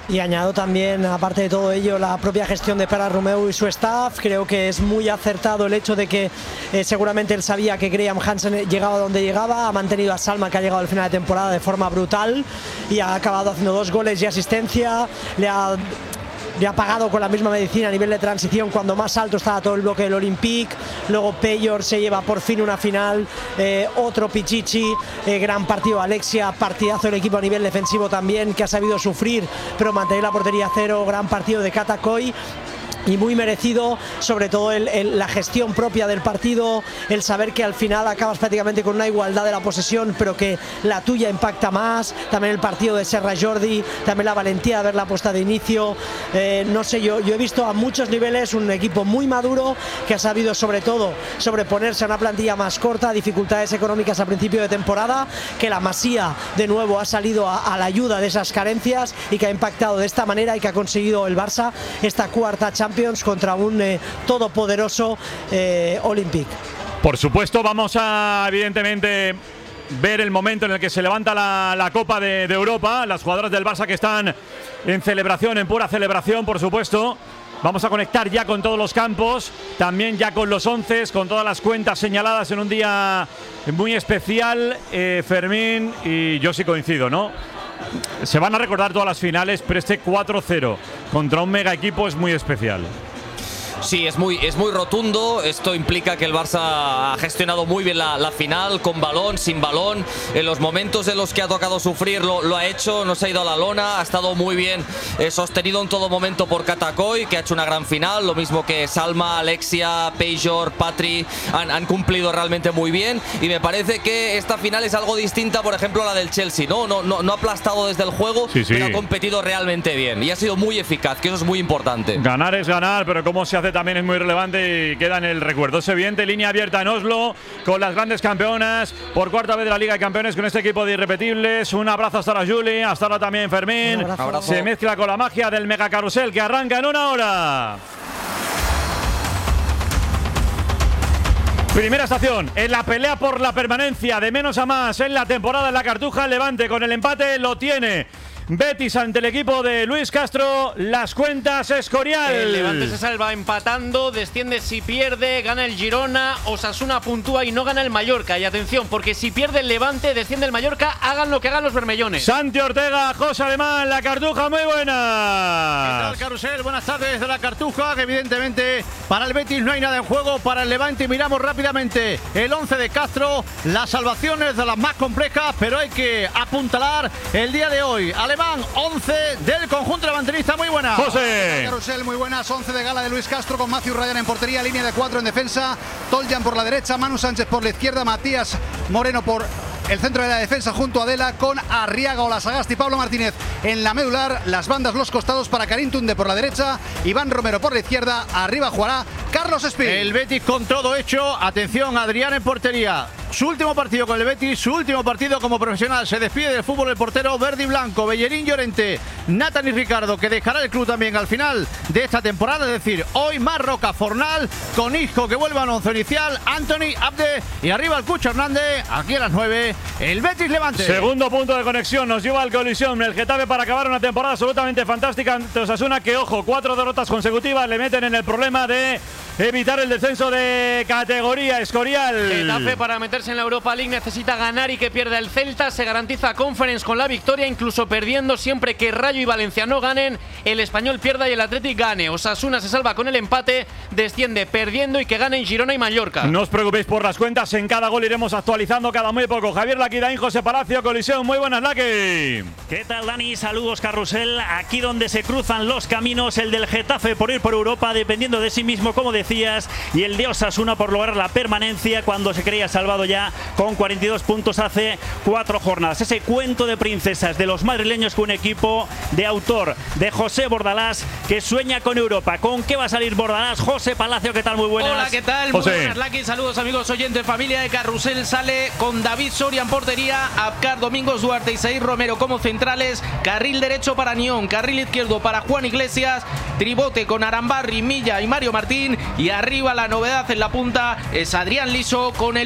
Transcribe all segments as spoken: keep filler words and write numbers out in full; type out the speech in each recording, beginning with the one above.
Y añado también, aparte de todo ello, la propia gestión de Pere Romeu y su staff. Creo que es muy acertado el hecho de que eh, seguramente él sabía que Graham Hansen llegaba donde llegaba, ha mantenido a Salma, que ha llegado al final de temporada de forma brutal y ha acabado haciendo dos goles y asistencia. Le ha Le ha pagado con la misma medicina a nivel de transición cuando más alto estaba todo el bloque del Olympique. Luego Payor se lleva por fin una final, eh, otro Pichichi, eh, gran partido Alexia, partidazo del equipo a nivel defensivo también, que ha sabido sufrir pero mantener la portería a cero. Gran partido de Katakoy y muy merecido, sobre todo el, el, la gestión propia del partido, el saber que al final acabas prácticamente con una igualdad de la posesión, pero que la tuya impacta más. También el partido de Serra Jordi, también la valentía de haberla puesta de inicio. Eh, no sé, yo, yo he visto a muchos niveles un equipo muy maduro que ha sabido sobre todo sobreponerse a una plantilla más corta, dificultades económicas a principio de temporada, que la Masía de nuevo ha salido a, a la ayuda de esas carencias y que ha impactado de esta manera y que ha conseguido el Barça esta cuarta Champions contra un eh, todopoderoso eh, Olympique. Por supuesto, vamos a evidentemente ver el momento en el que se levanta la, la Copa de, de Europa. Las jugadoras del Barça que están en celebración, en pura celebración, por supuesto. Vamos a conectar ya con todos los campos, también ya con los once, con todas las cuentas señaladas en un día muy especial. eh, Fermín, y yo sí coincido, ¿no? Se van a recordar todas las finales, pero este cuatro cero contra un mega equipo es muy especial. Sí, es muy, es muy rotundo. Esto implica que el Barça ha gestionado muy bien la, la final, con balón, sin balón. En los momentos en los que ha tocado sufrir lo, lo ha hecho, no se ha ido a la lona. Ha estado muy bien eh, sostenido en todo momento por Katakoy, que ha hecho una gran final. Lo mismo que Salma, Alexia, Payor, Patri han, han cumplido realmente muy bien. Y me parece que esta final es algo distinta, por ejemplo, a la del Chelsea. No, no, no, no ha aplastado desde el juego, sí, sí. pero ha competido realmente bien. Y ha sido muy eficaz, que eso es muy importante. Ganar es ganar, pero cómo se hace también es muy relevante y queda en el recuerdo. Es evidente, línea abierta en Oslo con las grandes campeonas por cuarta vez de la Liga de Campeones con este equipo de irrepetibles. Un abrazo hasta ahora, Juli, hasta ahora también Fermín. Un abrazo. Se mezcla con la magia del mega carrusel que arranca en una hora. Primera estación, en la pelea por la permanencia de menos a más en la temporada en la Cartuja. Levante con el empate lo tiene Betis ante el equipo de Luis Castro. Las cuentas, Escorial. El Levante se salva empatando, desciende si pierde, gana el Girona, Osasuna puntúa y no gana el Mallorca. Y atención, porque si pierde el Levante, desciende el Mallorca, hagan lo que hagan los bermellones. Santi Ortega, José Alemán, la Cartuja, muy buenas. ¿Qué tal, Carrusel? Buenas tardes de la Cartuja, que evidentemente para el Betis no hay nada en juego, para el Levante miramos rápidamente el once de Castro, las salvaciones de las más complejas, pero hay que apuntalar el día de hoy. Alemán, once del conjunto levantinista, muy buena. José. Carrusel, muy buenas, once de gala de Luis Castro con Matthew Ryan en portería, línea de cuatro en defensa, Toljan por la derecha, Manu Sánchez por la izquierda, Matías Moreno por el centro de la defensa junto a Adela, con Arriaga, Olasagasti y Pablo Martínez en la medular, las bandas, los costados para Karim Tunde por la derecha, Iván Romero por la izquierda, arriba jugará Carlos Espín. El Betis con todo hecho, atención, Adrián en portería. Su último partido con el Betis, su último partido como profesional. Se despide del fútbol el portero verde y blanco, Bellerín Llorente, Nathan y Ricardo, que dejará el club también al final de esta temporada. Es decir, hoy más Roca, Fornal, con Isco que vuelve al once inicial, Anthony, Abde y arriba el Cucho Hernández. Aquí a las nueve, el Betis Levante. Segundo punto de conexión, nos lleva al colisión el Getafe para acabar una temporada absolutamente fantástica ante Osasuna, que ojo, cuatro derrotas consecutivas le meten en el problema de evitar el descenso de categoría. Escorial. Getafe, para meterse en la Europa League, necesita ganar y que pierda el Celta. Se garantiza Conference con la victoria, incluso perdiendo. Siempre que Rayo y Valencia no ganen, el Español pierda y el Athletic gane. Osasuna se salva con el empate, desciende perdiendo y que ganen Girona y Mallorca. No os preocupéis por las cuentas, en cada gol iremos actualizando cada muy poco. Javier Laquidaín, José Palacio, colisión, muy buenas, Laqui. ¿Qué tal, Dani? Saludos, Carrusel. Aquí donde se cruzan los caminos, el del Getafe por ir por Europa, dependiendo de sí mismo, como decías, y el de Osasuna por lograr la permanencia cuando se creía salvado ya con cuarenta y dos puntos hace cuatro jornadas. Ese cuento de princesas de los madrileños con un equipo de autor de José Bordalás que sueña con Europa. ¿Con qué va a salir Bordalás? José Palacio, ¿qué tal? Muy buenas. Hola, ¿qué tal? José. Muy buenas, Laqui. Saludos, amigos oyentes, familia de Carrusel. Sale con David Soria en portería, Abkar, Domingos Duarte y Said Romero como centrales, carril derecho para Nión, carril izquierdo para Juan Iglesias, tribote con Arambarri, Milla y Mario Martín, y arriba la novedad en la punta es Adrián Liso con el Lucho Vázquez.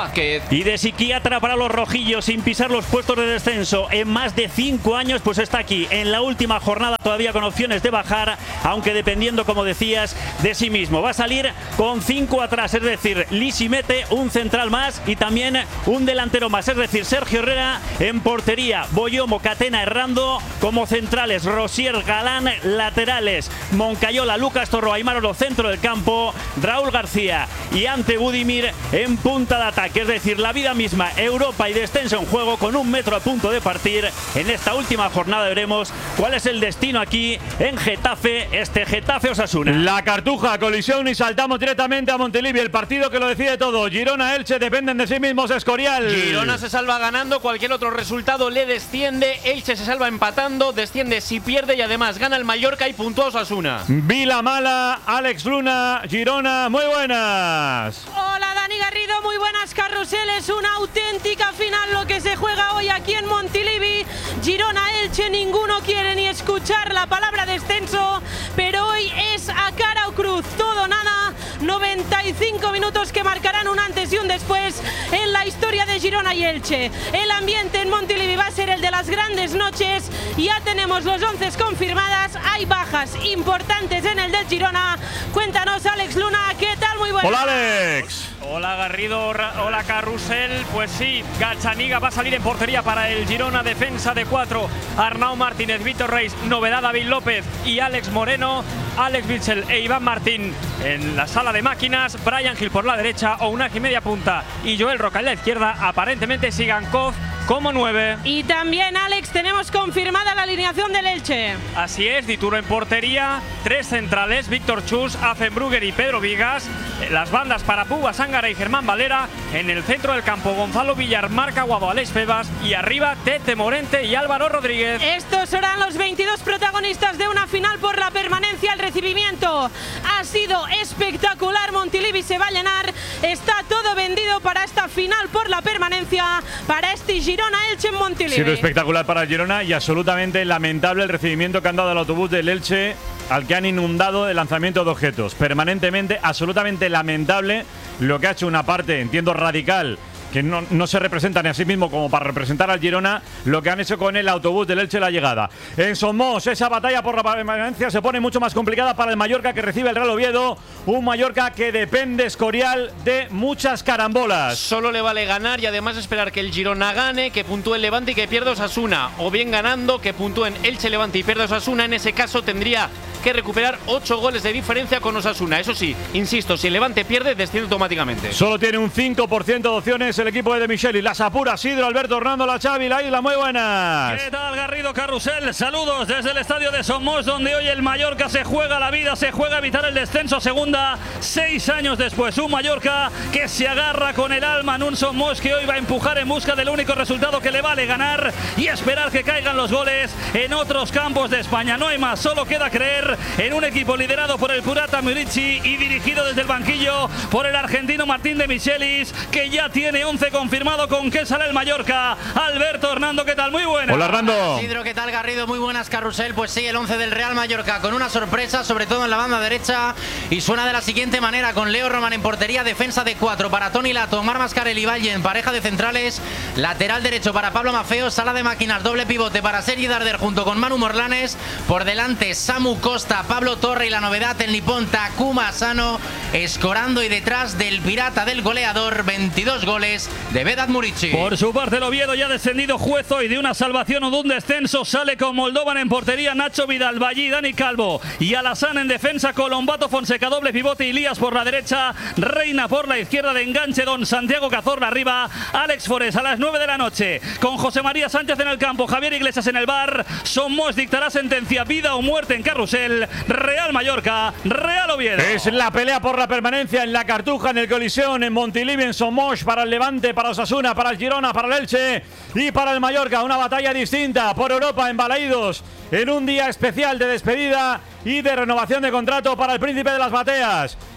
Vázquez. Y de psiquiatra para los rojillos sin pisar los puestos de descenso en más de cinco años, pues está aquí en la última jornada todavía con opciones de bajar, aunque dependiendo, como decías, de sí mismo. Va a salir con cinco atrás, es decir, Lisi mete un central más y también un delantero más, es decir, Sergio Herrera en portería, Boyomo, Catena, Errando como centrales, Rosier, Galán laterales, Moncayola, Lucas Torro, Aimar Oro centro del campo, Raúl García y Ante Budimir en punta de ataque, es decir, la vida misma, Europa y descenso en juego con un metro a punto de partir. En esta última jornada veremos cuál es el destino aquí en Getafe, este Getafe Osasuna. La Cartuja, colisión y saltamos directamente a Montilivi, el partido que lo decide todo. Girona, Elche dependen de sí mismos, Escorial. Girona se salva ganando, cualquier otro resultado le desciende, Elche se salva empatando, desciende si pierde y además gana el Mallorca y puntúa Osasuna. Vila Mala, Alex Luna, Girona, muy buenas. Hola Dani Garrido, muy buenas. Carrusel, es una auténtica final lo que se juega hoy aquí en Montilivi. Girona, Elche, ninguno quiere ni escuchar la palabra descenso, pero hoy es a cara o cruz, todo nada. noventa y cinco minutos que marcarán un antes y un después en la historia de Girona y Elche. El ambiente en Montilivi va a ser el de las grandes noches. Ya tenemos los once confirmadas, hay bajas importantes en el del Girona. Cuéntanos, Alex Luna, ¿qué tal? Muy buenas. Hola, Alex. Hola Garrido, hola Carrusel. Pues sí, Gazzaniga va a salir en portería para el Girona, defensa de cuatro, Arnau Martínez, Víctor Reis, novedad David López y Alex Moreno, Alex Mitchell e Iván Martín en la sala de máquinas, Brian Gil por la derecha, Ounaki media punta y Joel Roca en la izquierda, aparentemente Sigankov como nueve. Y también, Alex, tenemos confirmada la alineación del Elche. Así es, Dituro en portería, tres centrales, Víctor Chus, Affenbrugger y Pedro Vigas, las bandas para Puga Sángara y Germán Valera, en el centro del campo Gonzalo Villar, Marc Aguado, Alex Febas y arriba Tete Morente y Álvaro Rodríguez. Estos serán los veintidós protagonistas de una final por la permanencia. El recibimiento ha sido espectacular, Montilivi se va a llenar, está todo vendido para esta final por la permanencia, para este Girona Elche en Montilivi. Ha sido espectacular para el Girona y absolutamente lamentable el recibimiento que han dado al autobús del Elche, al que han inundado de lanzamiento de objetos. Permanentemente, absolutamente lamentable lo que ha hecho una parte, entiendo, radical, que no, no se representan a sí mismo como para representar al Girona, lo que han hecho con el autobús del Elche la llegada. En Somos, esa batalla por la permanencia se pone mucho más complicada para el Mallorca, que recibe el Real Oviedo, un Mallorca que depende, Escorial, de muchas carambolas. Solo le vale ganar y además esperar que el Girona gane, que puntúe el Levante y que pierda Osasuna, o bien ganando, que puntúen Elche, Levante y pierda Osasuna. En ese caso tendría que recuperar ocho goles de diferencia con Osasuna. Eso sí, insisto, si el Levante pierde, desciende automáticamente. Solo tiene un cinco por ciento de opciones el equipo de Micheli. Las apuras, Sidro, Alberto, Hernando, La Chavi, La Isla, muy buenas. ¿Qué tal, Garrido, Carrusel? Saludos desde el estadio de Somos, donde hoy el Mallorca se juega la vida, se juega evitar el descenso segunda, seis años después. Un Mallorca que se agarra con el alma en un Somos que hoy va a empujar en busca del único resultado que le vale ganar y esperar que caigan los goles en otros campos de España. No hay más, solo queda creer en un equipo liderado por el Purata Murici y dirigido desde el banquillo por el argentino Martín de Michelis, que ya tiene once confirmado. Con qué sale el Mallorca. Alberto, Hernando, ¿qué tal? Muy buenas. Hola, Hernando. Sidro, ¿qué tal, Garrido? Muy buenas, Carrusel. Pues sí, el once del Real Mallorca con una sorpresa, sobre todo en la banda derecha, y suena de la siguiente manera, con Leo Roman en portería, defensa de cuatro para Toni Lato, Mar Mascarell y Valle en pareja de centrales, lateral derecho para Pablo Mafeo, sala de máquinas, doble pivote para Sergi Darder junto con Manu Morlanes, por delante Samu Costa, Pablo Torre y la novedad, el nipón Takuma Asano, escorando, y detrás del pirata del goleador, veintidós goles de Vedat Murici. Por su parte, el Oviedo, ya descendido juez hoy de una salvación o de un descenso, sale con Moldovan en portería, Nacho Vidal, Vallí, Dani Calvo y Alassane en defensa, Colombato Fonseca, doble pivote, Ilías por la derecha, Reina por la izquierda, de enganche Don Santiago Cazorla arriba, Alex Forés a las nueve de la noche, con José María Sánchez en el campo, Javier Iglesias en el bar. Somos dictará sentencia, vida o muerte en Carrusel. Real Mallorca, Real Oviedo. Es la pelea por la permanencia en la Cartuja, en el Colisión, en Montilivi, en Somos, para el Levante, para Osasuna, para el Girona, para el Elche y para el Mallorca. Una batalla distinta por Europa en Balaídos, en un día especial de despedida y de renovación de contrato para el Príncipe de las Bateas.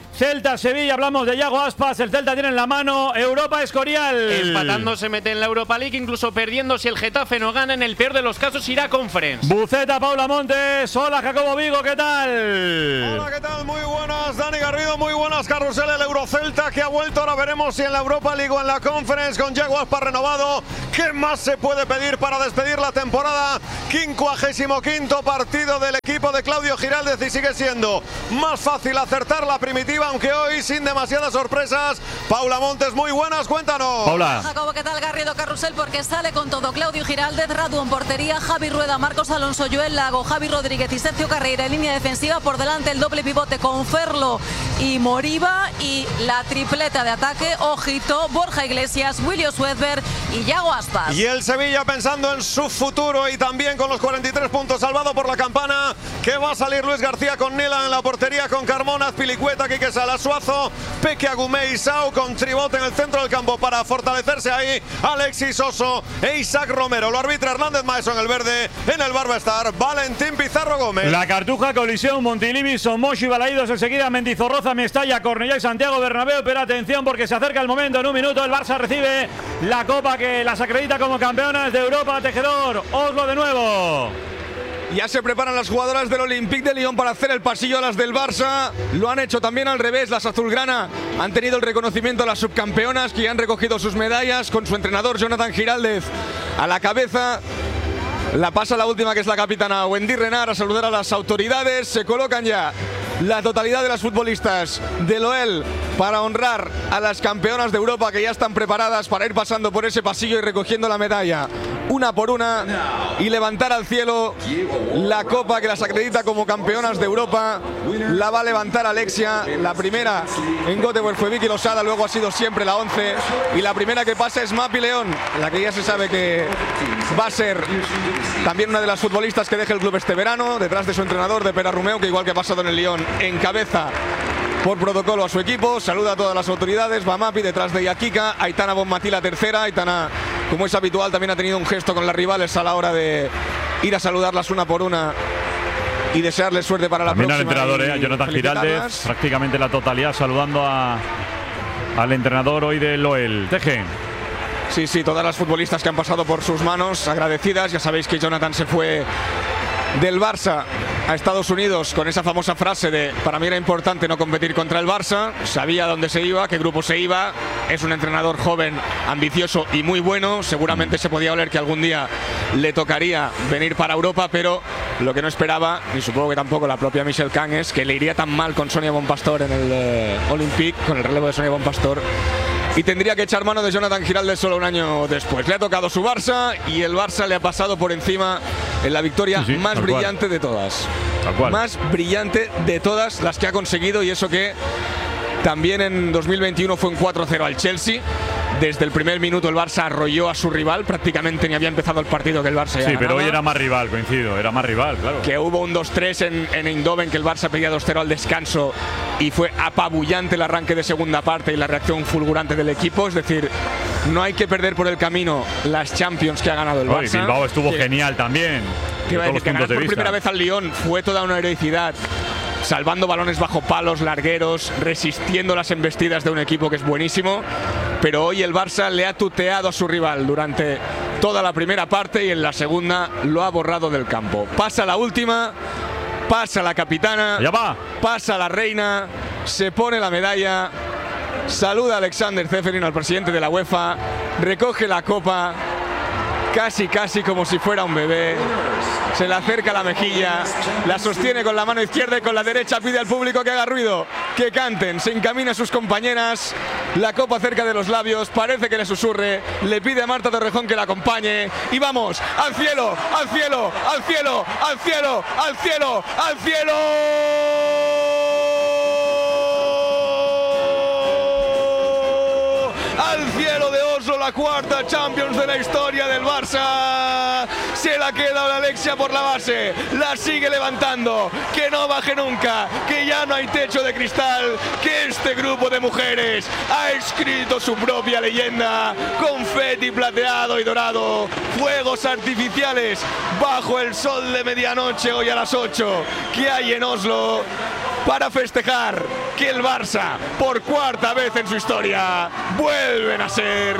Celta-Sevilla, hablamos de Yago Aspas, el Celta tiene en la mano Europa Escorial. Empatando se mete en la Europa League, incluso perdiendo si el Getafe no gana, en el peor de los casos irá a Conference. Buceta, Paula Montes, hola Jacobo Vigo, ¿qué tal? Hola, ¿qué tal? Muy buenas, Dani Garrido, muy buenas, Carrusel, el Eurocelta que ha vuelto, ahora veremos si en la Europa League o en la Conference con Yago Aspas renovado. ¿Qué más se puede pedir para despedir la temporada? quincuagésimo quinto partido del equipo de Claudio Giraldez y sigue siendo más fácil acertar la primitiva, aunque hoy sin demasiadas sorpresas. Paula Montes, muy buenas, cuéntanos. Paula. Jacobo, ¿qué tal? Garrido, Carrusel, porque sale con todo Claudio Giraldez, Radu en portería, Javi Rueda, Marcos Alonso, Joel Lago, Javi Rodríguez y Sergio Carreira en línea defensiva. Por delante el doble pivote con Ferlo y Moriba, y la tripleta de ataque, ojito, Borja Iglesias, William Swedberg y Yago Aspas. Y el Sevilla pensando en su futuro y también con los cuarenta y tres puntos, salvado por la campana, que va a salir Luis García con Nela en la portería, con Carmona, Azpilicueta, Quique Salasuazo, Peque Agumé y Sau, con Tribote en el centro del campo para fortalecerse ahí, Alexis Oso e Isaac Romero. Lo arbitra Hernández Maeso en el verde, en el bar va a estar Valentín Pizarro Gómez. La Cartuja, Colisión, Montilivi, Somosh y Balaídos, enseguida Mendizorroza, Mestalla, Cornellá y Santiago Bernabéu. Pero atención porque se acerca el momento, en un minuto el Barça recibe la copa que las acredita como campeonas de Europa. Tejedor, Oslo de nuevo. Ya se preparan las jugadoras del Olympique de Lyon para hacer el pasillo a las del Barça. Lo han hecho también al revés. Las azulgrana han tenido el reconocimiento a las subcampeonas, que ya han recogido sus medallas con su entrenador Jonathan Giraldez a la cabeza. La pasa la última, que es la capitana Wendy Renard, a saludar a las autoridades. Se colocan ya la totalidad de las futbolistas de Loel para honrar a las campeonas de Europa, que ya están preparadas para ir pasando por ese pasillo y recogiendo la medalla una por una y levantar al cielo la copa que las acredita como campeonas de Europa. La va a levantar Alexia, la primera en Göteborg fue Vicky Losada, luego ha sido siempre la once, y la primera que pasa es Mapi León, la que ya se sabe que va a ser también una de las futbolistas que deje el club este verano, detrás de su entrenador, de Pera Rumeu, que igual que ha pasado en el Lyon, encabeza por protocolo a su equipo. Saluda a todas las autoridades. Va Mapi, detrás de Yakika, Aitana Bonmatí la tercera. Aitana, como es habitual, también ha tenido un gesto con las rivales a la hora de ir a saludarlas una por una y desearles suerte para la también próxima. También al entrenador, eh, Jonathan Giraldez, prácticamente la totalidad, saludando a, al entrenador hoy de Loel. Teje. Sí, sí, todas las futbolistas que han pasado por sus manos, agradecidas. Ya sabéis que Jonathan se fue del Barça a Estados Unidos con esa famosa frase de: para mí era importante no competir contra el Barça. Sabía dónde se iba, qué grupo se iba. Es un entrenador joven, ambicioso y muy bueno. Seguramente se podía oler que algún día le tocaría venir para Europa, pero lo que no esperaba, y supongo que tampoco la propia Michelle Kang, es que le iría tan mal con Sonia Bonpastor en el eh, Olympique, con el relevo de Sonia Bonpastor, y tendría que echar mano de Jonathan Giraldez solo un año después. Le ha tocado su Barça y el Barça le ha pasado por encima en la victoria sí, sí, más brillante cual. de todas. Más brillante de todas las que ha conseguido, y eso que también en dos mil veintiuno fue un cuatro cero al Chelsea. Desde el primer minuto el Barça arrolló a su rival, prácticamente ni había empezado el partido que el Barça ya Sí, ganaba. pero hoy era más rival, coincido, era más rival, claro. Que hubo un dos tres en, en Eindhoven, que el Barça pedía dos cero al descanso y fue apabullante el arranque de segunda parte y la reacción fulgurante del equipo. Es decir, no hay que perder por el camino las Champions que ha ganado el Barça. Hoy Bilbao estuvo que, genial también. Que iba a decir que ganar por primera vez al Lyon fue toda una heroicidad, salvando balones bajo palos, largueros, resistiendo las embestidas de un equipo que es buenísimo. Pero hoy el Barça le ha tuteado a su rival durante toda la primera parte y en la segunda lo ha borrado del campo. Pasa la última, pasa la capitana, ya va. pasa la reina, se pone la medalla, saluda a Alexander Ceferin, al presidente de la UEFA, recoge la copa, casi casi como si fuera un bebé. Se le acerca a la mejilla, la sostiene con la mano izquierda y con la derecha pide al público que haga ruido, que canten, se encamina a sus compañeras, la copa cerca de los labios, parece que le susurre, le pide a Marta Torrejón que la acompañe y vamos, al cielo, al cielo, al cielo, al cielo, al cielo, al cielo. Al cielo de Oslo, la cuarta Champions de la historia del Barça. Se la queda la Alexia por la base, la sigue levantando, que no baje nunca, que ya no hay techo de cristal, que este grupo de mujeres ha escrito su propia leyenda. Confeti plateado y dorado, fuegos artificiales bajo el sol de medianoche hoy a las ocho que hay en Oslo, para festejar que el Barça, por cuarta vez en su historia, vuelven a ser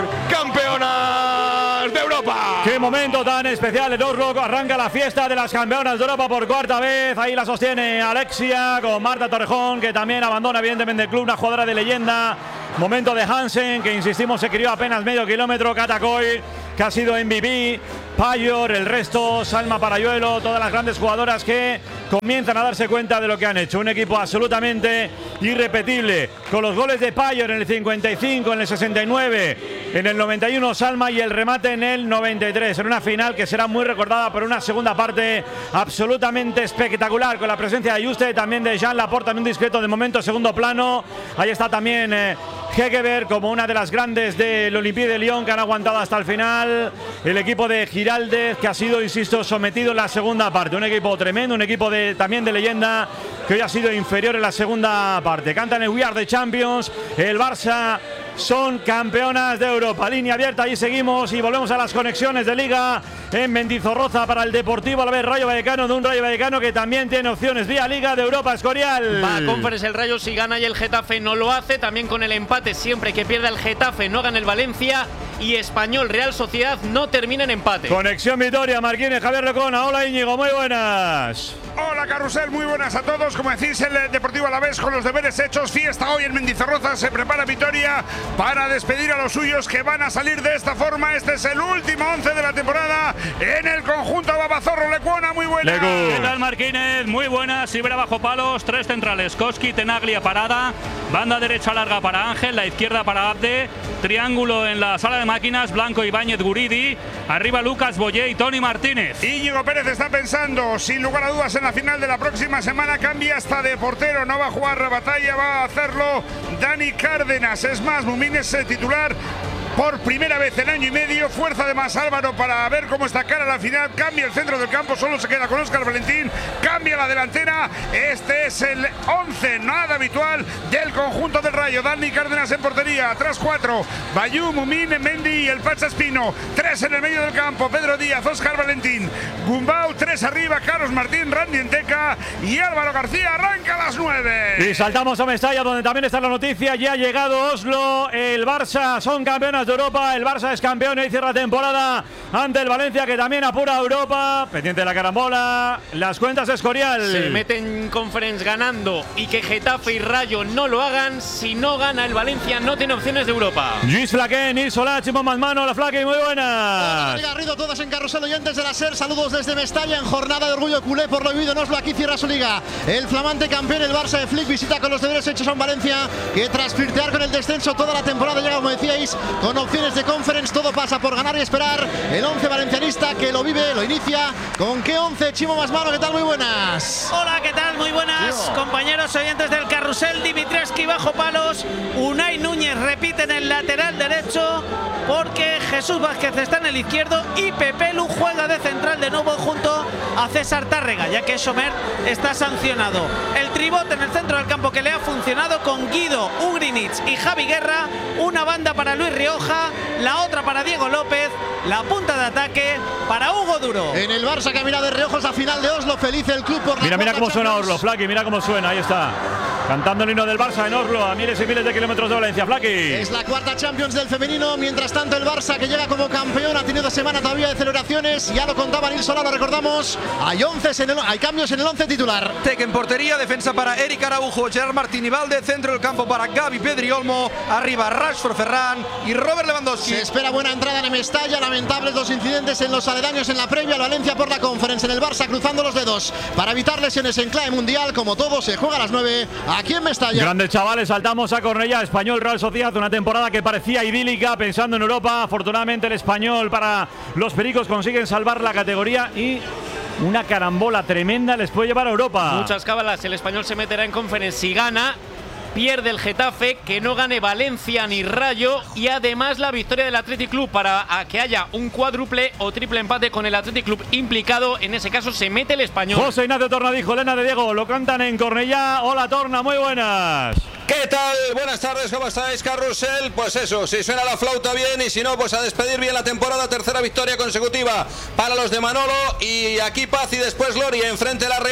campeonas de Europa. Qué momento tan especial en Oslo. Arranca la fiesta de las campeonas de Europa por cuarta vez. Ahí la sostiene Alexia con Marta Torrejón, que también abandona evidentemente el club, una jugadora de leyenda. Momento de Hansen, que insistimos se crió apenas medio kilómetro. Katakoy, que ha sido M V P. Payor, el resto, Salma Parayuelo, todas las grandes jugadoras que comienzan a darse cuenta de lo que han hecho. Un equipo absolutamente irrepetible, con los goles de Payor en el cincuenta y cinco, en el sesenta y nueve, en el noventa y uno Salma y el remate en el noventa y tres. En una final que será muy recordada por una segunda parte absolutamente espectacular, con la presencia de Juste, también de Jean Laporte, también discreto de momento, segundo plano. Ahí está también eh, Hegeberg como una de las grandes del Olympique de Lyon, que han aguantado hasta el final. El equipo de Giraldez, que ha sido, insisto, sometido en la segunda parte. Un equipo tremendo, un equipo de, también de leyenda, que hoy ha sido inferior en la segunda parte. Cantan el We Are the Champions. El Barça son campeonas de Europa. Línea abierta, ahí seguimos y volvemos a las conexiones de Liga en Mendizorroza para el Deportivo Alavés Rayo Vallecano, de un Rayo Vallecano que también tiene opciones vía Liga de Europa. Escorial. Va a Conference el Rayo si gana y el Getafe no lo hace. También con el empate, siempre que pierda el Getafe no gana el Valencia. Y Español Real Sociedad no termina en empate. Conexión Vitoria, Marquines, Javier Recona. Hola Íñigo, muy buenas. Hola Carrusel, muy buenas a todos. Como decís, el Deportivo Alavés con los deberes hechos. Fiesta hoy en Mendizorroza. Se prepara Vitoria para despedir a los suyos que van a salir de esta forma. Este es el último once de la temporada en el conjunto Babazorro. Lecuona, muy buenas. ¿Qué tal Marquínez? Muy buenas. Ibra bajo palos, tres centrales. Koski, Tenaglia, Parada. Banda derecha larga para Ángel, la izquierda para Abde. Triángulo en la sala de máquinas, Blanco, Ibáñez, Guridi. Arriba Lucas, Boyé y Tony Martínez. Íñigo Pérez está pensando, sin lugar a dudas, en la final de la próxima semana. Cambia hasta de portero, no va a jugar la batalla, va a hacerlo Dani Cárdenas. Es más, Mumín es el titular por primera vez en año y medio. Fuerza de más Álvaro para ver cómo está cara la final. Cambia el centro del campo, solo se queda con Óscar Valentín. Cambia la delantera. Este es el once nada habitual del conjunto del Rayo. Dani Cárdenas en portería. Atrás cuatro. Bayú, Mumín, Mendy y el Pacha Espino. Tres en el medio del campo. Pedro Díaz, Óscar Valentín. Gumbau, tres arriba. Carlos Martín, Randy Enteca y Álvaro García. Arranca a las nueve. Y saltamos a Mestalla, donde también está la noticia. Ya ha llegado Oslo. El Barça son campeonas de Europa. El Barça es campeón y cierra temporada ante el Valencia, que también apura a Europa. Pendiente de la carambola. Las cuentas de Escorial. Se meten en Conference ganando y que Getafe y Rayo no lo hagan. Si no gana el Valencia, no tiene opciones de Europa. Luis Flaquén, Nils Solá, Chimo Manmano, la Flaque, muy buenas. Hola, Garrido, todos en Carrusel, oyentes de la SER. Saludos desde Mestalla en jornada de orgullo culé por lo vivido en Oslo. Aquí cierra su liga. El flamante campeón, el Barça de Flick, visita con los deberes hechos a un Valencia que tras flirtear con el descenso toda la temporada llega, como decíais, con opciones de Conference. Todo pasa por ganar y esperar. El once valencianista que lo vive, lo inicia. ¿Con qué once? Chimo Masmano, ¿qué tal? Muy buenas. Hola, ¿qué tal? Muy buenas, Tío. compañeros oyentes del Carrusel. Dimitreski bajo palos. Unai Núñez repite en el lateral derecho porque Jesús Vázquez está en el izquierdo y Pepe Lu juega de central de nuevo junto a César Tárrega, ya que Sommer está sancionado. El tribote en el centro del campo que le ha funcionado con Guido, Ugrinic y Javi Guerra. Una banda para Luis Rioja, la otra para Diego López, la punta de ataque para Hugo Duro. En el Barça que mira de reojos la final de Oslo, feliz el club por la Mira, mira cómo suena Oslo, Flaky, mira cómo suena, ahí está. Cantando el himno del Barça en Oslo, a miles y miles de kilómetros de Valencia, Flaky. Es la cuarta Champions del femenino, mientras tanto el Barça que llega como campeón ha tenido semana todavía de celebraciones, ya lo contaba Nils Solá, lo recordamos, hay, once en el, hay cambios en el once titular. Tec en portería, defensa para Eric Araujo, Gerard Martín y Valde, centro del campo para Gaby Pedri Olmo, arriba Rashford Ferran y Robert Lewandowski. Se espera buena entrada en Mestalla, lamentables los incidentes en los aledaños en la previa, el Valencia por la Conference, en el Barça cruzando los dedos para evitar lesiones en clave mundial, como todo se juega a las nueve aquí en Mestalla. Grandes chavales, saltamos a Cornellá, Español Real Sociedad, una temporada que parecía idílica pensando en Europa. Afortunadamente el Español para los Pericos consiguen salvar la categoría y una carambola tremenda les puede llevar a Europa. Muchas cábalas, el Español se meterá en Conference si gana. Pierde el Getafe, que no gane Valencia ni Rayo, y además la victoria del Athletic Club para que haya un cuádruple o triple empate con el Athletic Club implicado. En ese caso se mete el Español. José Ignacio Tornadijo, Elena de Diego, lo cantan en Cornellá. Hola Torna, muy buenas. ¿Qué tal? Buenas tardes, ¿cómo estáis, Carrusel? Pues eso, si suena la flauta bien y si no, pues a despedir bien la temporada. Tercera victoria consecutiva para los de Manolo, y aquí paz y después gloria enfrente de la Real,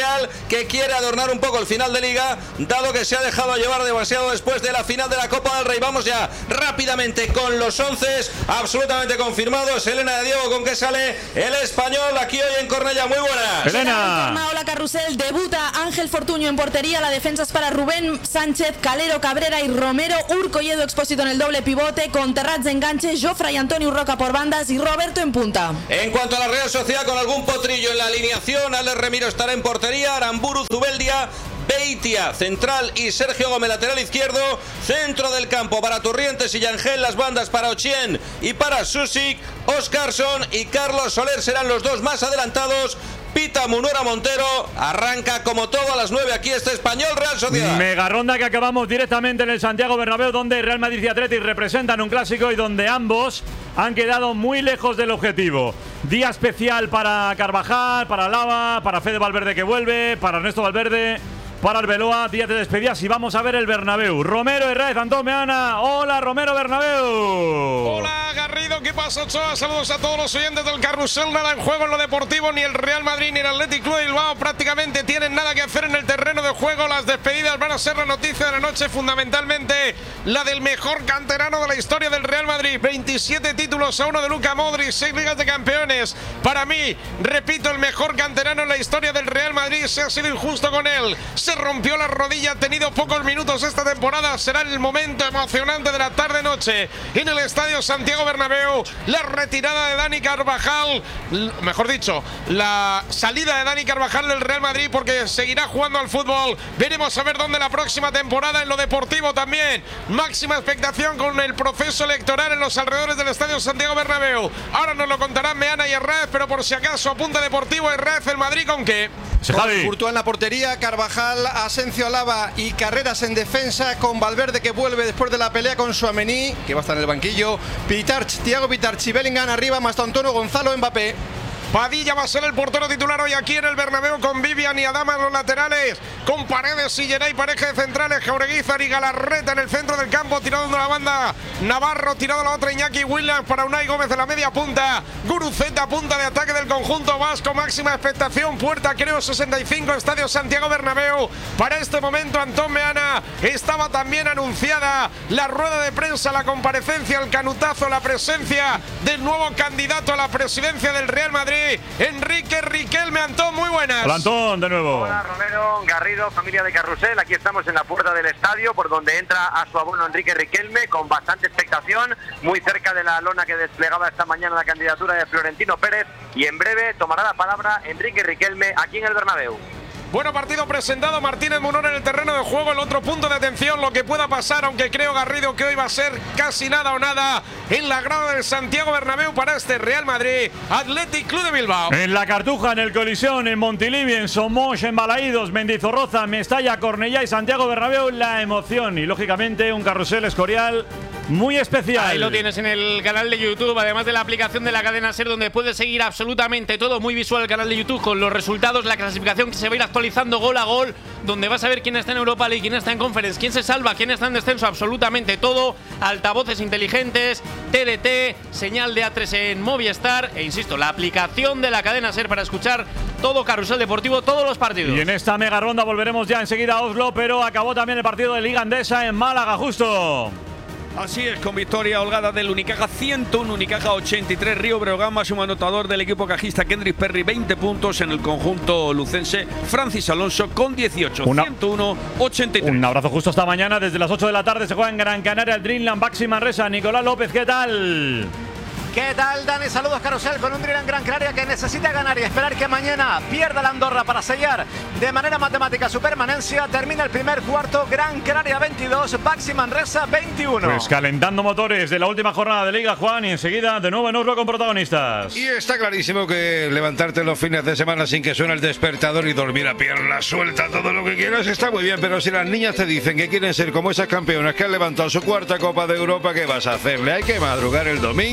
que quiere adornar un poco el final de Liga, dado que se ha dejado llevar demasiado después de la final de la Copa del Rey. Vamos ya rápidamente con los once absolutamente confirmados. Elena de Diego, ¿con qué sale el español aquí hoy en Cornellá? Muy buenas. Elena. Hola Carrusel, debuta Ángel Fortuño en portería, la defensa es para Rubén Sánchez, Calero, Cabrera y Romero, Urco y Edu Expósito en el doble pivote, con Terrats de enganche, Jofre y Antonio Roca por bandas y Roberto en punta. En cuanto a la Real Sociedad, con algún potrillo en la alineación, Alex Remiro estará en portería, Aramburu, Zubeldia, Beitia, central, y Sergio Gómez, lateral izquierdo. Centro del campo para Turrientes y Yangel, las bandas para Ochien y para Susik. Oscarson y Carlos Soler serán los dos más adelantados. Pita Munora Montero, arranca como todo a las nueve aquí este Español Real Sociedad. Mega ronda que acabamos directamente en el Santiago Bernabéu, donde Real Madrid y Athletic representan un clásico y donde ambos han quedado muy lejos del objetivo. Día especial para Carvajal, para Lava, para Fede Valverde que vuelve, para Ernesto Valverde, para Arbeloa, día de despedidas y vamos a ver el Bernabéu. Romero Herraiz, Antón Meana. Hola Romero Bernabéu. Hola Garrido, ¿qué pasa Ochoa? Saludos a todos los oyentes del Carrusel. Nada en juego en lo deportivo, ni el Real Madrid ni el Athletic Club de Bilbao prácticamente tienen nada que hacer en el terreno de juego. Las despedidas van a ser la noticia de la noche, fundamentalmente la del mejor canterano de la historia del Real Madrid. veintisiete títulos a uno de Luka Modric, seis ligas de campeones. Para mí, repito, el mejor canterano en la historia del Real Madrid. Se ha sido injusto con él. Se rompió la rodilla, ha tenido pocos minutos esta temporada. Será el momento emocionante de la tarde-noche en el Estadio Santiago Bernabéu. La retirada de Dani Carvajal, mejor dicho, la salida de Dani Carvajal del Real Madrid, porque seguirá jugando al fútbol. Veremos a ver dónde la próxima temporada. En lo deportivo también, máxima expectación con el proceso electoral en los alrededores del Estadio Santiago Bernabéu. Ahora nos lo contarán Meana y Herraiz, pero por si acaso apunta deportivo Herraiz, el Madrid ¿con qué? Con Courtois en la portería, Carvajal, Asensio, Lava y Carreras en defensa, con Valverde que vuelve después de la pelea con Tchouaméni, que va a estar en el banquillo, Pitarch, Thiago Pitarch y Bellingham arriba, más Antonio Gonzalo, Mbappé. Padilla va a ser el portero titular hoy aquí en el Bernabéu, con Vivian y Adama en los laterales, con Paredes y Geray, pareja de centrales, Jaureguizar y Galarreta en el centro del campo, tirado de la banda Navarro, tirado a la otra Iñaki Williams, para Unai Gómez en la media punta, Guruceta, punta de ataque del conjunto vasco, máxima expectación, puerta creo sesenta y cinco, Estadio Santiago Bernabéu. Para este momento, Antón Meana, estaba también anunciada la rueda de prensa, la comparecencia, el canutazo, la presencia del nuevo candidato a la presidencia del Real Madrid, Enrique Riquelme. Antón, muy buenas. Hola Antón, de nuevo. Hola Romero, Garrido, familia de Carrusel. Aquí estamos en la puerta del estadio, por donde entra a su abono Enrique Riquelme, con bastante expectación, muy cerca de la lona que desplegaba esta mañana la candidatura de Florentino Pérez, y en breve tomará la palabra Enrique Riquelme aquí en el Bernabéu. Bueno, partido presentado, Martínez Munor en el terreno de juego. El otro punto de atención, lo que pueda pasar, aunque creo, Garrido, que hoy va a ser casi nada o nada en la grada del Santiago Bernabéu para este Real Madrid Athletic Club de Bilbao. En la Cartuja, en el Colisión, en Montilivi, en Somos, en Balaídos, Mendizorroza, Mestalla, Cornellá y Santiago Bernabéu, la emoción y lógicamente un Carrusel Escorial muy especial. Ahí lo tienes en el canal de YouTube, además de la aplicación de la cadena SER, donde puedes seguir absolutamente todo, muy visual el canal de YouTube, con los resultados, la clasificación que se va a ir actualizando gol a gol, donde vas a ver quién está en Europa League, quién está en Conference, quién se salva, quién está en descenso, absolutamente todo, altavoces inteligentes, T D T, señal de A tres en Movistar, e insisto, la aplicación de la cadena SER para escuchar todo Carrusel Deportivo, todos los partidos. Y en esta mega ronda volveremos ya enseguida a Oslo, pero acabó también el partido de Liga Endesa en Málaga, justo. Así es, con victoria holgada del Unicaja ciento uno, Unicaja ochenta y tres, Río Breogán, máximo anotador del equipo cajista Kendrick Perry, veinte puntos en el conjunto lucense, Francis Alonso con dieciocho, Una, ciento uno, ochenta y tres. Un abrazo justo esta mañana, desde las ocho de la tarde se juega en Gran Canaria el Dreamland Baxi Manresa. Nicolás López, ¿qué tal? ¿Qué tal, Dani? Saludos, Carrusel, con un Dreamland Gran Canaria que necesita ganar y esperar que mañana pierda la Andorra para sellar de manera matemática su permanencia. Termina el primer cuarto, Gran Canaria veintidós, Baxi Manresa veintiuno. Pues calentando motores de la última jornada de Liga, Juan, y enseguida de nuevo en Oslo con protagonistas. Y está clarísimo que levantarte los fines de semana sin que suene el despertador y dormir a pierna suelta, todo lo que quieras, está muy bien, pero si las niñas te dicen que quieren ser como esas campeonas que han levantado su cuarta Copa de Europa, ¿qué vas a hacerle? Hay que madrugar el domingo.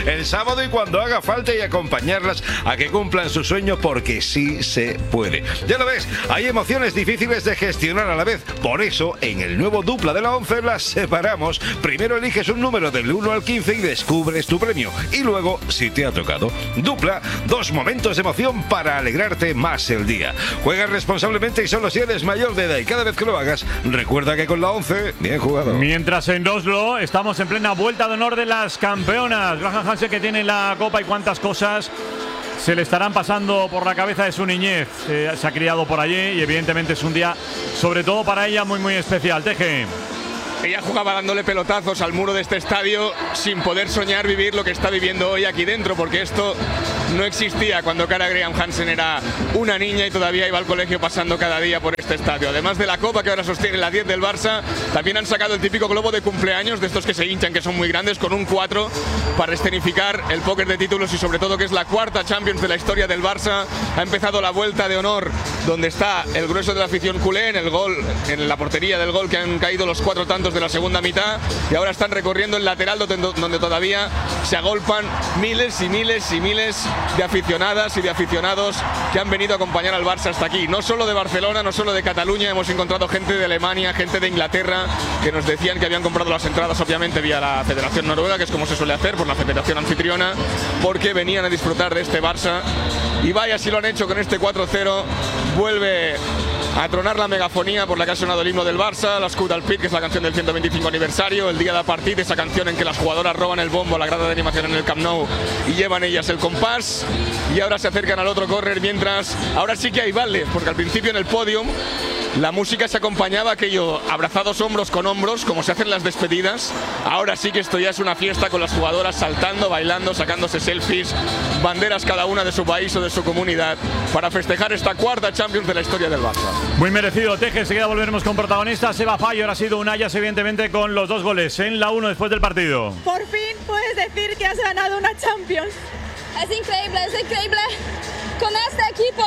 el sábado y cuando haga falta y acompañarlas a que cumplan su sueño, porque sí se puede. Ya lo ves, hay emociones difíciles de gestionar a la vez. Por eso, en el nuevo Dupla de la once las separamos. Primero eliges un número del uno al quince y descubres tu premio. Y luego, si te ha tocado, Dupla, dos momentos de emoción para alegrarte más el día. Juega responsablemente y solo si eres mayor de edad, y cada vez que lo hagas, recuerda que con la once, bien jugado. Mientras en Oslo estamos en plena vuelta de honor de las campeonas. Graham Hansen, que tiene la copa, y cuántas cosas se le estarán pasando por la cabeza de su niñez. Eh, se ha criado por allí y evidentemente es un día, sobre todo para ella, muy muy especial. Teje. Ella jugaba dándole pelotazos al muro de este estadio sin poder soñar vivir lo que está viviendo hoy aquí dentro, porque esto no existía cuando Kara Graham Hansen era una niña y todavía iba al colegio pasando cada día por este estadio. Además de la copa que ahora sostiene la diez del Barça, también han sacado el típico globo de cumpleaños, de estos que se hinchan, que son muy grandes, con un cuatro para escenificar el póker de títulos, y sobre todo que es la cuarta Champions de la historia del Barça. Ha empezado la vuelta de honor, donde está el grueso de la afición culé, en el gol, en la portería del gol, que han caído los cuatro tantos de la segunda mitad, y ahora están recorriendo el lateral donde, donde todavía se agolpan miles y miles y miles de aficionadas y de aficionados que han venido a acompañar al Barça hasta aquí. No solo de Barcelona, no solo de Cataluña, hemos encontrado gente de Alemania, gente de Inglaterra, que nos decían que habían comprado las entradas obviamente vía la Federación Noruega, que es como se suele hacer, por la Federación Anfitriona, porque venían a disfrutar de este Barça. Y vaya si lo han hecho con este cuatro cero. Vuelve a tronar la megafonía por la que ha sonado el himno del Barça, la Scut al Pit, que es la canción del ciento veinticinco aniversario, el día de la partida, esa canción en que las jugadoras roban el bombo a la grada de animación en el Camp Nou y llevan ellas el compás, y ahora se acercan al otro córner, mientras ahora sí que hay vales, porque al principio en el podium la música se acompañaba aquello, abrazados hombros con hombros, como se hacen las despedidas. Ahora sí que esto ya es una fiesta, con las jugadoras saltando, bailando, sacándose selfies, banderas cada una de su país o de su comunidad, para festejar esta cuarta Champions de la historia del Barça. Muy merecido, Teje. Enseguida volveremos con protagonistas. Eva Fayol ha sido un Ayas, evidentemente, con los dos goles en la uno después del partido. Por fin puedes decir que has ganado una Champions. Es increíble, es increíble. Con este equipo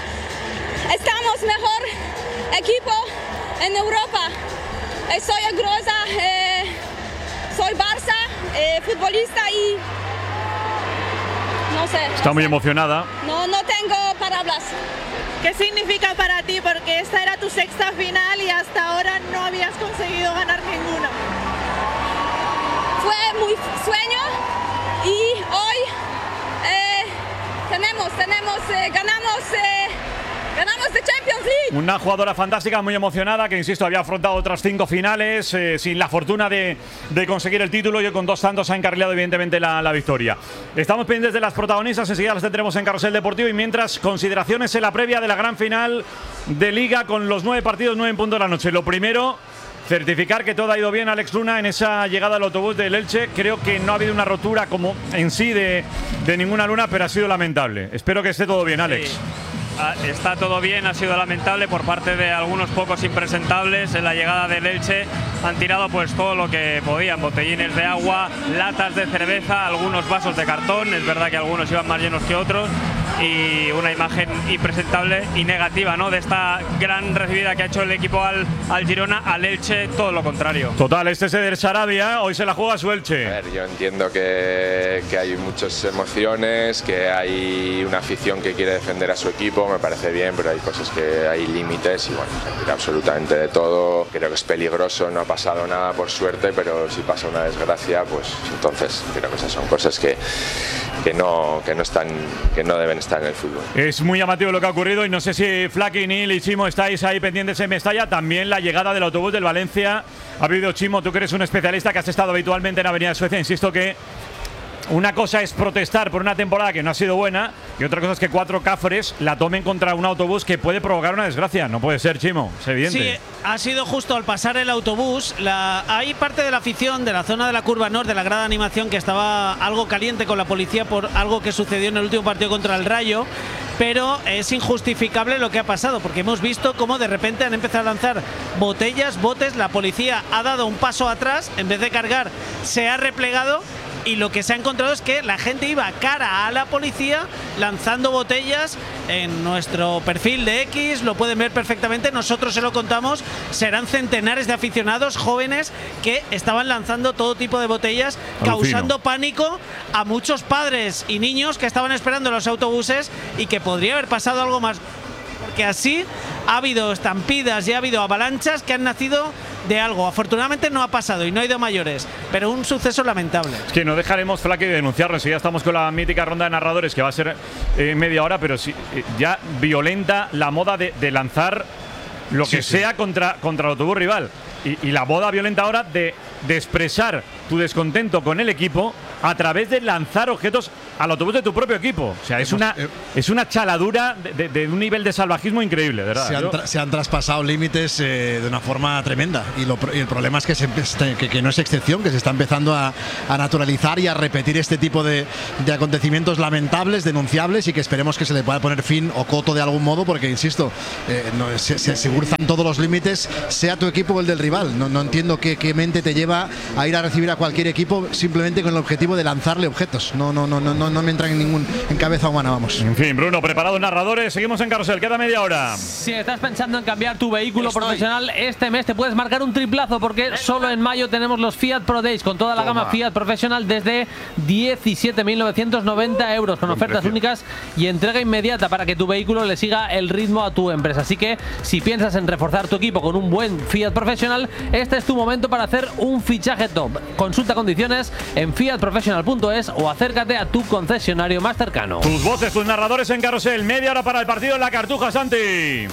estamos mejor equipo en Europa. Eh, soy orgullosa, eh, soy Barça, eh, futbolista, y no sé. Está no muy sé. emocionada. No, no tengo palabras. ¿Qué significa para ti? Porque esta era tu sexta final y hasta ahora no habías conseguido ganar ninguna. Fue muy sueño y hoy eh, tenemos, tenemos, eh, ganamos, eh, ganamos de Champions League. Una jugadora fantástica, muy emocionada, que insisto, había afrontado otras cinco finales eh, sin la fortuna de, de conseguir el título, y con dos tantos ha encarrilado evidentemente la, la victoria. Estamos pendientes de las protagonistas, enseguida las tendremos en Carrusel Deportivo, y mientras, consideraciones en la previa de la gran final de Liga, con los nueve partidos, nueve en punto de la noche. Lo primero, certificar que todo ha ido bien, Alex Luna, en esa llegada al autobús del Elche. Creo que no ha habido una rotura como en sí de, de ninguna luna, pero ha sido lamentable. Espero que esté todo bien, Alex. Sí. Está todo bien, ha sido lamentable por parte de algunos pocos impresentables. En la llegada del Elche han tirado pues todo lo que podían, botellines de agua, latas de cerveza, algunos vasos de cartón. Es verdad que algunos iban más llenos que otros, y una imagen impresentable y negativa, ¿no?, de esta gran recibida que ha hecho el equipo al, al Girona. Al Elche todo lo contrario. Total, este es Eder Sarabia, hoy se la juega su Elche. A ver, yo entiendo que, que hay muchas emociones, que hay una afición que quiere defender a su equipo, me parece bien, pero hay cosas que hay límites, y bueno, sentir absolutamente de todo. Creo que es peligroso, no ha pasado nada por suerte, pero si pasa una desgracia, pues entonces creo que esas son cosas que, que, no, que, no, están, que no deben estar en el fútbol. Es muy llamativo lo que ha ocurrido, y no sé si Flaky, Neil y Chimo estáis ahí pendientes en Mestalla. También la llegada del autobús del Valencia. Ha habido, Chimo, tú que eres un especialista, que has estado habitualmente en Avenida Suecia, insisto que una cosa es protestar por una temporada que no ha sido buena, y otra cosa es que cuatro cafres la tomen contra un autobús que puede provocar una desgracia. No puede ser, Chimo, es evidente. Sí, ha sido justo al pasar el autobús. La, hay parte de la afición de la zona de la curva norte, de la grada de animación, que estaba algo caliente con la policía por algo que sucedió en el último partido contra el Rayo. Pero es injustificable lo que ha pasado, porque hemos visto cómo de repente han empezado a lanzar botellas, botes. La policía ha dado un paso atrás, en vez de cargar se ha replegado, y lo que se ha encontrado es que la gente iba cara a la policía lanzando botellas. En nuestro perfil de X lo pueden ver perfectamente, nosotros se lo contamos, serán centenares de aficionados jóvenes que estaban lanzando todo tipo de botellas, Alucino. causando pánico a muchos padres y niños que estaban esperando los autobuses y que podría haber pasado algo más, porque así ha habido estampidas y ha habido avalanchas que han nacido de algo. Afortunadamente no ha pasado y no ha ido a mayores, pero un suceso lamentable. Es que no dejaremos, Flaque, de denunciarlo. Enseguida estamos con la mítica ronda de narradores, que va a ser eh, media hora, pero sí, eh, ya violenta la moda de, de lanzar lo Sí, que sí. sea contra, contra el autobús rival. Y, y la moda violenta ahora de, de expresar tu descontento con el equipo a través de lanzar objetos al autobús de tu propio equipo. O sea, es una, es una chaladura de, de, de un nivel de salvajismo increíble, de verdad. Se han, Yo- tra- se han traspasado límites eh, de una forma tremenda y, lo, y el problema es que, se, empe- que, que no es excepción, que se está empezando a, a naturalizar y a repetir este tipo de, de acontecimientos lamentables, denunciables, y que esperemos que se le pueda poner fin o coto de algún modo, porque insisto, eh, no, se, se, se cruzan todos los límites, sea tu equipo o el del rival. No, no entiendo qué, qué mente te lleva a ir a recibir a cualquier equipo simplemente con el objetivo de lanzarle objetos. No, no, no, no, no, no me entra en ningún en cabeza humana, vamos. En fin, Bruno, preparados narradores, seguimos en Carrusel, queda media hora. Si estás pensando en cambiar tu vehículo Estoy. profesional, este mes te puedes marcar un triplazo, porque solo en mayo tenemos los Fiat Pro Days con toda la Toma. gama Fiat Professional desde diecisiete mil novecientos noventa euros, con Buen ofertas precio. únicas y entrega inmediata para que tu vehículo le siga el ritmo a tu empresa. Así que si piensas en reforzar tu equipo con un buen Fiat Professional, este es tu momento para hacer un fichaje top. Consulta condiciones en fiat professional punto es o acércate a tu concesionario más cercano. Tus voces, tus narradores en Carrusel, media hora para el partido en la Cartuja, Santi.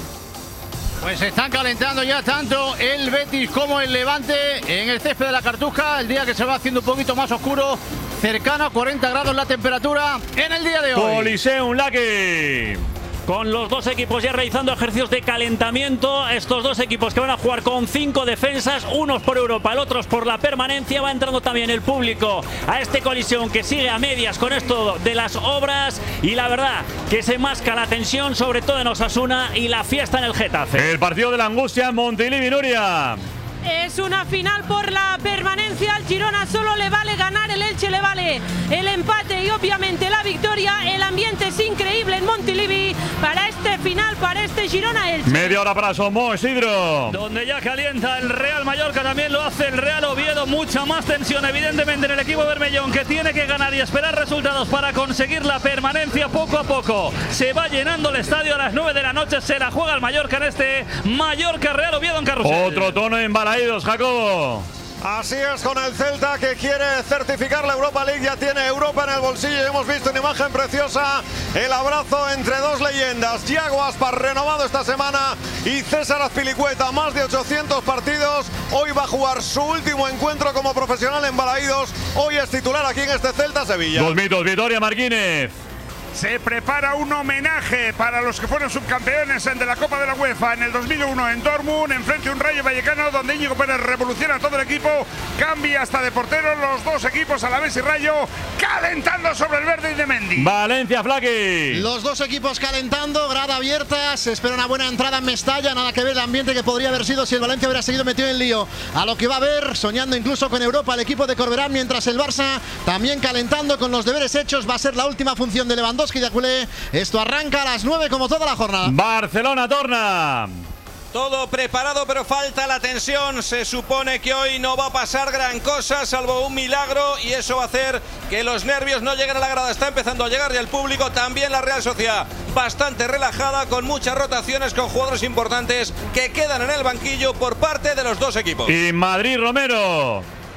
Pues se están calentando ya tanto el Betis como el Levante en el césped de la Cartuja, el día que se va haciendo un poquito más oscuro, cercano a cuarenta grados la temperatura en el día de hoy. Coliseum Lucky. Con los dos equipos ya realizando ejercicios de calentamiento. Estos dos equipos que van a jugar con cinco defensas, unos por Europa, el otros por la permanencia. Va entrando también el público a este Coliseum, que sigue a medias con esto de las obras. Y la verdad que se masca la tensión, sobre todo en Osasuna, y la fiesta en el Getafe. El partido de la angustia en Montilivi, Nuria. Es una final por la permanencia. Al Girona solo le vale ganar, el Elche le vale el empate y obviamente la victoria. El ambiente es increíble en Montilivi para este final, para este Girona-Elche. Media hora para Somos, Isidro. Donde ya calienta el Real Mallorca, también lo hace el Real Oviedo. Mucha más tensión evidentemente en el equipo bermellón, que tiene que ganar y esperar resultados para conseguir la permanencia poco a poco. Se va llenando el estadio a las nueve de la noche, se la juega el Mallorca en este Mallorca Real Oviedo en Carrusel. Otro tono en Balaídos, Jacobo. Así es, con el Celta, que quiere certificar la Europa League, ya tiene Europa en el bolsillo. Hemos visto una imagen preciosa, el abrazo entre dos leyendas, Yago Aspas, renovado esta semana, y César Azpilicueta, más de ochocientos partidos. Hoy va a jugar su último encuentro como profesional en Balaídos. Hoy es titular aquí en este Celta Sevilla. Dos mitos, Vitoria Martínez. Se prepara un homenaje para los que fueron subcampeones de la Copa de la UEFA en el dos mil uno en Dortmund, enfrente a un Rayo Vallecano donde Íñigo Pérez revoluciona todo el equipo, cambia hasta de portero, los dos equipos, Alavés y Rayo, calentando sobre el verde y de Mendy. Valencia, Flaqui. Los dos equipos calentando, grada abierta, se espera una buena entrada en Mestalla, nada que ver el ambiente que podría haber sido si el Valencia hubiera seguido metido en lío. A lo que va a ver, soñando incluso con Europa, el equipo de Corberán, mientras el Barça también calentando con los deberes hechos. Va a ser la última función de Lewandowski de Aculé. Esto arranca a las nueve como toda la jornada. Barcelona, Torna. Todo preparado, pero falta la tensión. Se supone que hoy no va a pasar gran cosa, salvo un milagro, y eso va a hacer que los nervios no lleguen a la grada. Está empezando a llegar ya el público, también la Real Sociedad bastante relajada, con muchas rotaciones, con jugadores importantes que quedan en el banquillo por parte de los dos equipos. Y Madrid, Romero.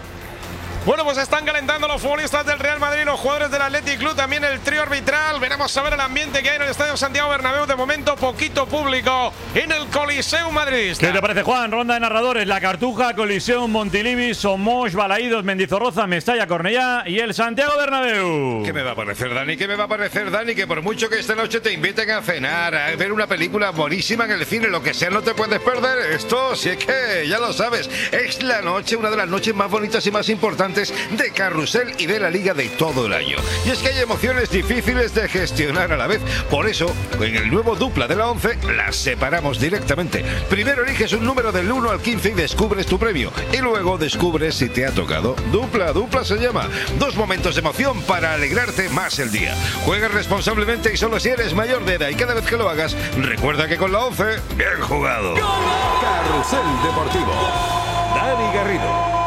Bueno, pues están calentando los futbolistas del Real Madrid, los jugadores del Athletic Club, también el trío arbitral. Veremos a ver el ambiente que hay en el Estadio Santiago Bernabéu. De momento, poquito público en el Coliseum madridista. ¿Qué te parece, Juan? Ronda de narradores: la Cartuja, Coliseum, Montilivi, Somos, Balaídos, Mendizorroza, Mestalla, Cornellá y el Santiago Bernabéu. ¿Qué me va a parecer, Dani? ¿Qué me va a parecer, Dani? Que por mucho que esta noche te inviten a cenar, a ver una película buenísima en el cine, lo que sea, no te puedes perder esto. Si es que ya lo sabes, es la noche, una de las noches más bonitas y más importantes emocionantes de Carrusel y de la Liga de todo el año. Y es que hay emociones difíciles de gestionar a la vez. Por eso, en el nuevo dupla de la once, las separamos directamente. Primero eliges un número del uno al quince y descubres tu premio. Y luego descubres si te ha tocado. Dupla, dupla se llama. Dos momentos de emoción para alegrarte más el día. Juega responsablemente y solo si eres mayor de edad. Y cada vez que lo hagas, recuerda que con la once, bien jugado. Carrusel Deportivo. Dani Garrido.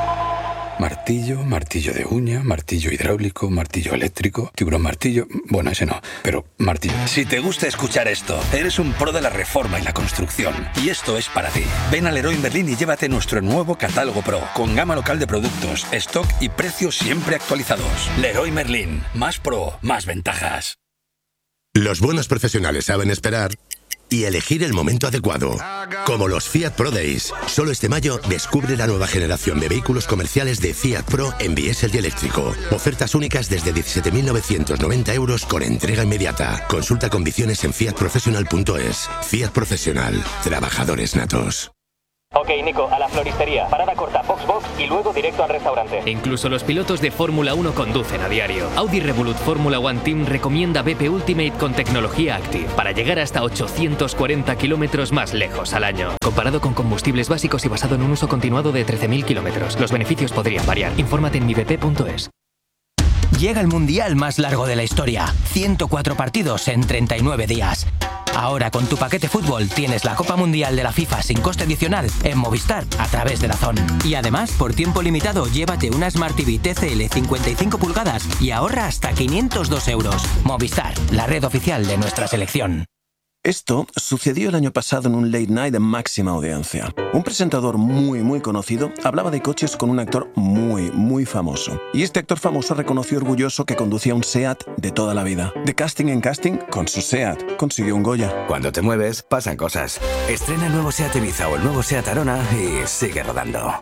Martillo, martillo de uña, martillo hidráulico, martillo eléctrico, tiburón martillo... Bueno, ese no, pero martillo. Si te gusta escuchar esto, eres un pro de la reforma y la construcción. Y esto es para ti. Ven a Leroy Merlin y llévate nuestro nuevo catálogo Pro, con gama local de productos, stock y precios siempre actualizados. Leroy Merlin. Más pro, más ventajas. Los buenos profesionales saben esperar y elegir el momento adecuado. Como los Fiat Pro Days. Solo este mayo descubre la nueva generación de vehículos comerciales de Fiat Pro en diésel y eléctrico. Ofertas únicas desde diecisiete mil novecientos noventa euros con entrega inmediata. Consulta condiciones en fiat professional punto es. Fiat Profesional. Trabajadores natos. Ok, Nico, a la floristería. Parada corta, box box y luego directo al restaurante. Incluso los pilotos de Fórmula uno conducen a diario. Audi Revolut Fórmula One Team recomienda B P Ultimate con tecnología Active para llegar hasta ochocientos cuarenta kilómetros más lejos al año. Comparado con combustibles básicos y basado en un uso continuado de trece mil kilómetros, los beneficios podrían variar. Infórmate en mi b p punto es. Llega el mundial más largo de la historia. ciento cuatro partidos en treinta y nueve días. Ahora con tu paquete fútbol tienes la Copa Mundial de la FIFA sin coste adicional en Movistar a través de DAZN. Y además, por tiempo limitado, llévate una Smart T V T C L cincuenta y cinco pulgadas y ahorra hasta quinientos dos euros. Movistar, la red oficial de nuestra selección. Esto sucedió el año pasado en un late night de máxima audiencia. Un presentador muy, muy conocido hablaba de coches con un actor muy, muy famoso. Y este actor famoso reconoció orgulloso que conducía un SEAT de toda la vida. De casting en casting, con su SEAT, consiguió un Goya. Cuando te mueves, pasan cosas. Estrena el nuevo SEAT Ibiza o el nuevo SEAT Arona y sigue rodando.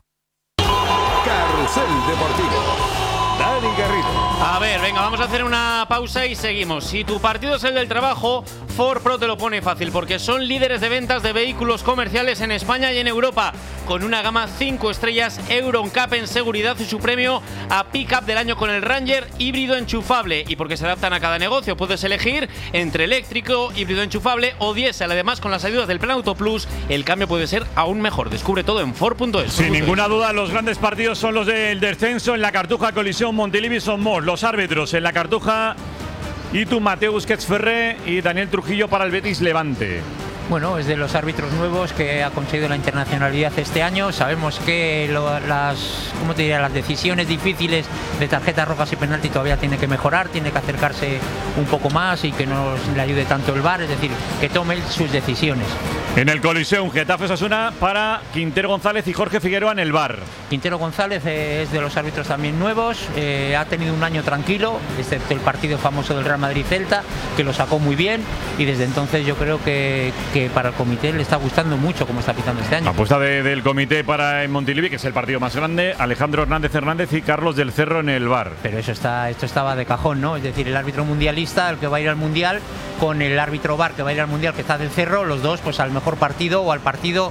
Carrusel Deportivo. Dani Garrido. A ver, venga, vamos a hacer una pausa y seguimos. Si tu partido es el del trabajo, Ford Pro te lo pone fácil porque son líderes de ventas de vehículos comerciales en España y en Europa, con una gama cinco estrellas Euro N C A P en seguridad y su premio a Pickup del año con el Ranger híbrido enchufable. Y porque se adaptan a cada negocio, puedes elegir entre eléctrico, híbrido enchufable o diésel. Además, con las ayudas del Plan Auto Plus, el cambio puede ser aún mejor. Descubre todo en Ford punto es. Sin ninguna duda, los grandes partidos son los del descenso. En la Cartuja, Colisión Montilivi son Mos. Los árbitros en la Cartuja, Itu Mateu Busquets Ferré y Daniel Trujillo para el Betis Levante. Bueno, es de los árbitros nuevos que ha conseguido la internacionalidad este año. Sabemos que lo, las, ¿cómo te diría? Las decisiones difíciles de tarjetas rojas y penalti todavía tiene que mejorar, tiene que acercarse un poco más y que no le ayude tanto el V A R, es decir, que tome sus decisiones. En el Coliseum, Getafe Osasuna para Quintero González y Jorge Figueroa en el V A R. Quintero González es de los árbitros también nuevos, eh, ha tenido un año tranquilo, excepto el partido famoso del Real Madrid-Celta, que lo sacó muy bien, y desde entonces yo creo que, que para el comité le está gustando mucho cómo está pitando este año. Apuesta de, del comité para el Montilivi, que es el partido más grande, Alejandro Hernández Hernández y Carlos del Cerro en el V A R. Pero eso está, esto estaba de cajón, ¿no? Es decir, el árbitro mundialista, el que va a ir al Mundial, con el árbitro V A R que va a ir al Mundial, que está del Cerro, los dos pues al mejor partido o al partido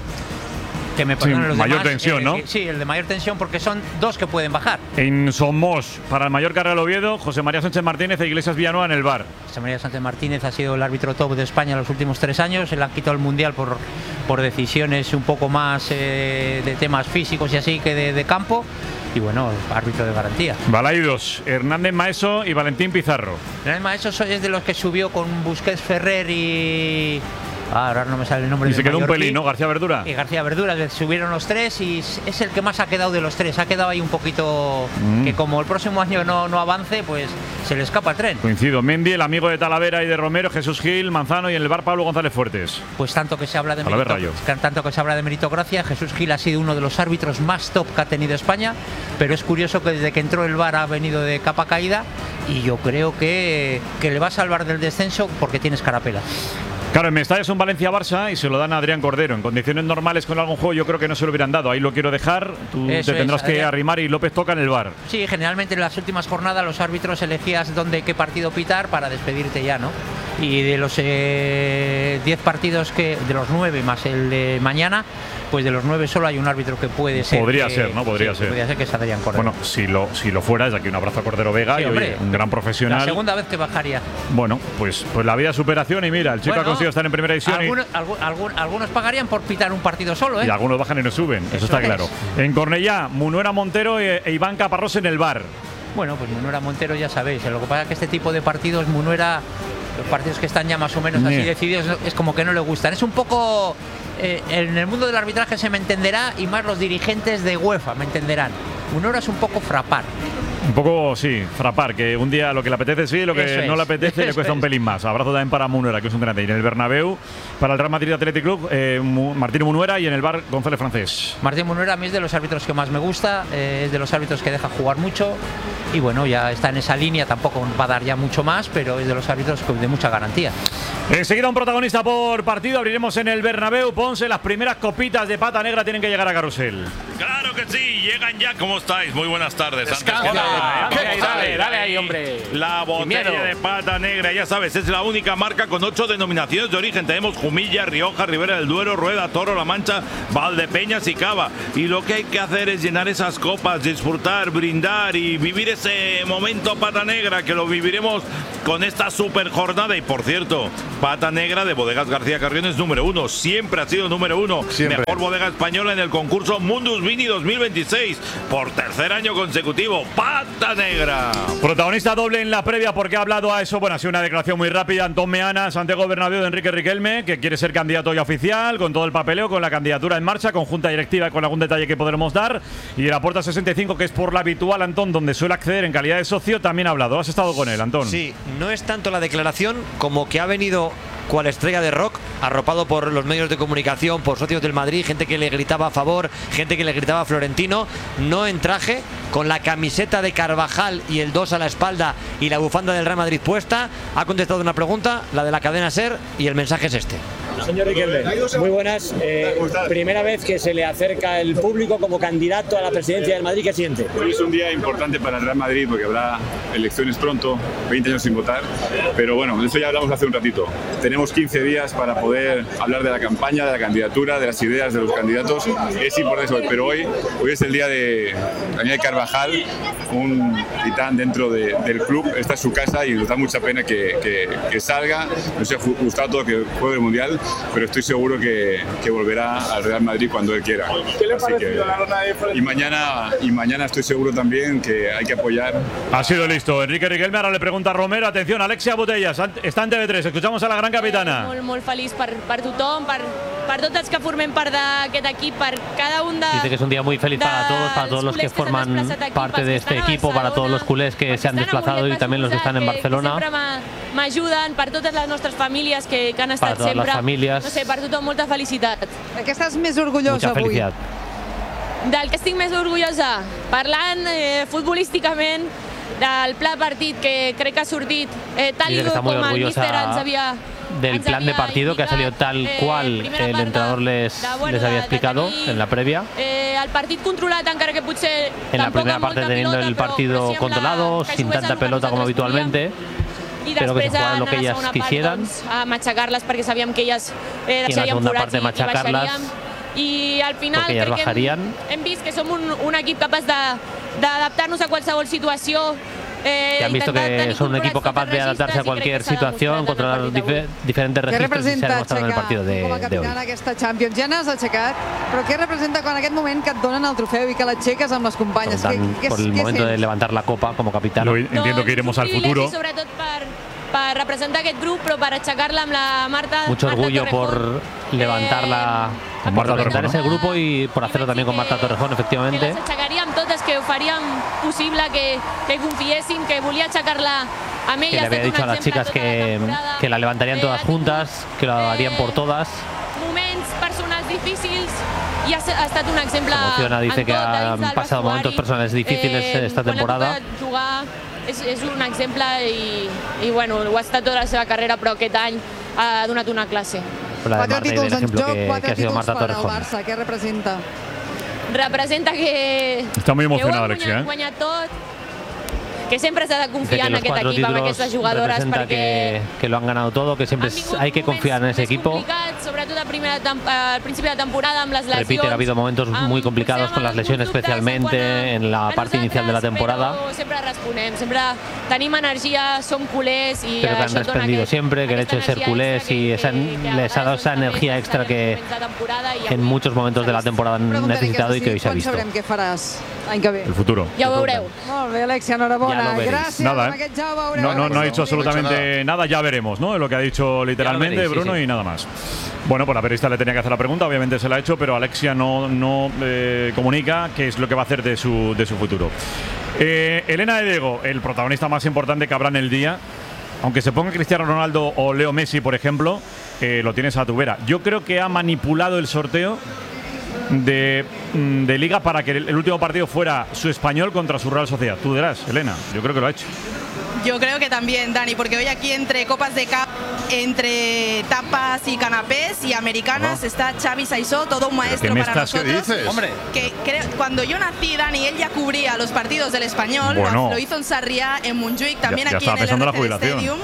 que me perdonen sí, los mayor demás, tensión, eh, ¿no? Sí, el de mayor tensión, porque son dos que pueden bajar. En Somos, para el Mallorca Real Oviedo, José María Sánchez Martínez e Iglesias Villanueva en el V A R. José María Sánchez Martínez ha sido el árbitro top de España en los últimos tres años. Se le han quitado el Mundial por, por decisiones un poco más eh, de temas físicos y así que de, de campo. Y bueno, árbitro de garantía. Balaidos, Hernández Maeso y Valentín Pizarro. Hernández Maeso es de los que subió con Busquets Ferrer y... Ah, ahora no me sale el nombre. Y se quedó un pelín, ¿no? García Verdura. Y García Verdura, subieron los tres y es el que más ha quedado de los tres. Ha quedado ahí un poquito mm. que como el próximo año no, no avance, pues se le escapa el tren. Coincido. Mendy, el amigo de Talavera y de Romero, Jesús Gil, Manzano y en el V A R Pablo González Fuertes. Pues tanto que se habla de merito, tanto que se habla de meritocracia, Jesús Gil ha sido uno de los árbitros más top que ha tenido España, pero es curioso que desde que entró el V A R ha venido de capa caída y yo creo que, que le va a salvar del descenso porque tiene escarapela. Claro, en Mestalla es un Valencia-Barça y se lo dan a Adrián Cordero. En condiciones normales con algún juego yo creo que no se lo hubieran dado. Ahí lo quiero dejar, tú Eso te tendrás es, que arrimar y López toca en el V A R. Sí, generalmente en las últimas jornadas los árbitros elegías dónde, qué partido pitar para despedirte ya, ¿no? y de los diez eh, partidos que, de los nueve más el de mañana, pues de los nueve solo hay un árbitro que puede ser. Podría que, ser, ¿no? Podría sí, ser. Podría ser que es Adrián Cordero. Bueno, si lo, si lo fuera, es aquí un abrazo a Cordero Vega, sí, y hombre, oye, un gran profesional. La segunda vez que bajaría. Bueno, pues, pues la vida de superación y mira, el chico bueno, ha conseguido estar en primera división. Algunos, y, algún, algún, algunos pagarían por pitar un partido solo, ¿eh? Y algunos bajan y no suben, eso, eso está es. claro. En Cornellá, Munuera Montero e, e Iván Caparrós en el bar. Bueno, pues Munuera Montero ya sabéis, lo que pasa es que este tipo de partidos, Munuera, los partidos que están ya más o menos así yeah. decididos, es como que no le gustan. Es un poco, eh, en el mundo del arbitraje se me entenderá, y más los dirigentes de UEFA me entenderán. Munuera es un poco frapar. Un poco, sí, frapar, que un día lo que le apetece sí, lo que Eso no es. le apetece Eso le cuesta es. un pelín más. Abrazo también para Munuera, que es un grande. Y en el Bernabéu, para el Real Madrid Athletic Club, eh, Martín Munuera, y en el bar, González Francés. Martín Munuera a mí es de los árbitros que más me gusta, eh, es de los árbitros que deja jugar mucho, y bueno, ya está en esa línea, tampoco va a dar ya mucho más, pero es de los árbitros de mucha garantía. Enseguida un protagonista por partido, abriremos en el Bernabéu. Ponce, las primeras copitas de pata negra tienen que llegar a Carrusel. Claro que sí, llegan ya. ¿Cómo estáis? Muy buenas tardes. Descansa, Antes que nada, dale, dale ahí, hombre. La botella de pata negra, ya sabes, es la única marca con ocho denominaciones de origen. Tenemos Jumilla, Rioja, Ribera del Duero, Rueda, Toro, La Mancha, Valdepeñas y Cava. Y lo que hay que hacer es llenar esas copas, disfrutar, brindar y vivir ese momento pata negra, que lo viviremos con esta super jornada. Y por cierto, pata negra de Bodegas García Carrión es número uno, siempre ha sido número uno. Siempre. Mejor bodega española en el concurso Mundus Vini dos mil veintiséis, por tercer año consecutivo. Pata negra. Protagonista doble en la previa, porque ha hablado a eso. Bueno, ha sido una declaración muy rápida. Antón Meana, Santiago Bernabéu, de Enrique Riquelme, que quiere ser candidato ya oficial, con todo el papeleo, con la candidatura en marcha, con junta directiva y con algún detalle que podremos dar. Y de la puerta sesenta y cinco, que es por la habitual, Antón, donde suele acceder en calidad de socio, también ha hablado. ¿Has estado con él, Antón? Sí, no es tanto la declaración como que ha venido cual estrella de rock, arropado por los medios de comunicación, por socios del Madrid, gente que le gritaba a favor, gente que le gritaba a Florentino, no en traje, con la camiseta de Carvajal y el dos a la espalda y la bufanda del Real Madrid puesta. Ha contestado una pregunta, la de la cadena SER, y el mensaje es este. Señor Riquelme, muy buenas. Eh, primera vez que se le acerca el público como candidato a la presidencia del Madrid, ¿qué siente? Hoy es un día importante para el Real Madrid porque habrá elecciones pronto, veinte años sin votar, pero bueno, de eso ya hablamos hace un ratito. Tenemos quince días para poder hablar de la campaña, de la candidatura, de las ideas de los candidatos. Es importante eso, pero hoy, hoy es el día de Daniel Carvajal, un titán dentro de, del club. Esta es su casa y nos da mucha pena que, que, que salga. Nos ha gustado todo que juegue el Mundial, pero estoy seguro que, que volverá al Real Madrid cuando él quiera. ¿Qué le parece que, la ronda de y mañana y mañana estoy seguro también que hay que apoyar. Ha sido listo. Enrique Riquelme ahora le pregunta a Romero. Atención, Alexia Botellas, està en T V tres. Escuchamos a la gran capitana. Molt, molt feliç per, per tothom, per, per tots els que formem part d'aquest equip, per cada un de... Dice que es un día muy feliz para todos, para todos los que forman parte de este equipo, para todos los culés que se han desplazado y también los que están en Barcelona. M'ajuden, per totes les nostres famílies que, que han estat totes sempre. les famílies. No sé, per tothom molta felicitat. De què estàs més orgullosa Mucha avui? felicidad. Del que estic més orgullosa, parlant eh, futbolísticament del pla partit que crec que ha sortit eh, tal Dice i que está muy com el míster ens orgullosa havia del plan de partido que ha salido tal cual el entrenador les, les había explicado en la previa. eh, el partit controlat, encara que potser En la tampoc primera amb parte molta teniendo pilota, el però- partido però sembla controlado, que sin jugués tanta el que pelota como nosaltres habitualmente, i pero que se després jugaran lo en que la ellas segona quisieran. part, doncs, a matxacar-les perquè sabíem que elles eh, Y en la deixarien segunda forats parte i, i machacarlas, baixaríem. I al final porque ellas crec que hem, bajarían. hem vist que som un, un equip capaç de- d'adaptar-nos a qualsevol situació. Eh, Que han visto intentar que tenir son un controlats equipo tots capaz els de adaptarse a registres i crec cualquier que s'ha situación, controlar los dife- diferentes registros y se se ha demostrado demostrado en el partido partido de, de de hoy. hoy. Aquesta Champions ja n'has aixecat, però què representa quan en aquest moment que et donen el trofeu i que l'aixeques amb les companyes? Dan Què, què, por el què momento de sents? levantar la copa como capitán. Entiendo que iremos al futuro. sobretot per, per representar aquest grup, però per aixecar-la amb la Marta. Mucho Marta orgullo Torrejón. por levantarla, Con por Marta representar Torrejón, ese grupo y por hacerlo también con Marta Torrejón, efectivamente. Les aixecaríem totes, que ho faríem possible, que, que confiessin, que volia aixecar-la amb Que ella. le había dicho a las chicas que, que la levantarían todas juntas, que lo harían por todas. Moments personals difícils i ha, ha estat un exemple. Emociona, dice en que tot, han dins del pasado vestuari. momentos personales difíciles Eh, esta quan temporada. ha pogut jugar és, és un exemple i, i bueno, ho ha estat tota la seva carrera, però aquest any ha donat una classe. La de Quatre Marta y títols del en ejemplo joc, que, que quatre ha sido títols Marta per al Torrejón. Barça. Què representa? Representa que... Está muy emocionada, que ho hem Alexia, ¿eh? guanyat tot, que sempre s'ha de confiar en aquest equip, amb aquestes jugadores, perquè que, que lo han ganado todo, que siempre es, hay que confiar en ese equipo. Sobretot a primera, al principi de temporada amb les lesions. Repite, ha habido momentos muy complicados con las lesiones, especialmente en la parte inicial de la temporada. Però sempre responem, sempre tenim energia, som culers i pero que han això respondido aquest, siempre, que el hecho de ser culés y esa, les ha dado esa energía extra que en muchos momentos de la temporada han necesitado y que hoy se ha visto. Sabrem què faràs l'any que ve. El futuro. Ja ho veureu. Molt bé, Alexia, enhorabona. Gràcies. Nada, amb aquest ja ho veureu. No, no, no ha dicho absolutamente nada, ya veremos, ¿no? Es lo que ha dicho literalmente veréis, Bruno sí, sí. y nada más. Bueno, pues la periodista le tenía que hacer la pregunta, obviamente se la ha hecho, pero Alexia no, no eh, comunica qué es lo que va a hacer de su, de su futuro. Eh, Elena de Diego, el protagonista más importante que habrá en el día, aunque se ponga Cristiano Ronaldo o Leo Messi, por ejemplo, eh, lo tienes a tu vera. Yo creo que ha manipulado el sorteo de, de Liga para que el, el último partido fuera su Español contra su Real Sociedad. Tú dirás, Elena, yo creo que lo ha hecho. Yo creo que también, Dani, porque hoy aquí entre copas de cap, entre tapas y canapés y americanas oh. está Xavi Saisó, todo un maestro ¿Qué me para estás, nosotros. ¿qué dices? Hombre, que creo, cuando yo nací, Dani, él ya cubría los partidos del Español, bueno. lo, lo hizo en Sarriá, en Montjuic, también ya, ya aquí en el R C D Stadium.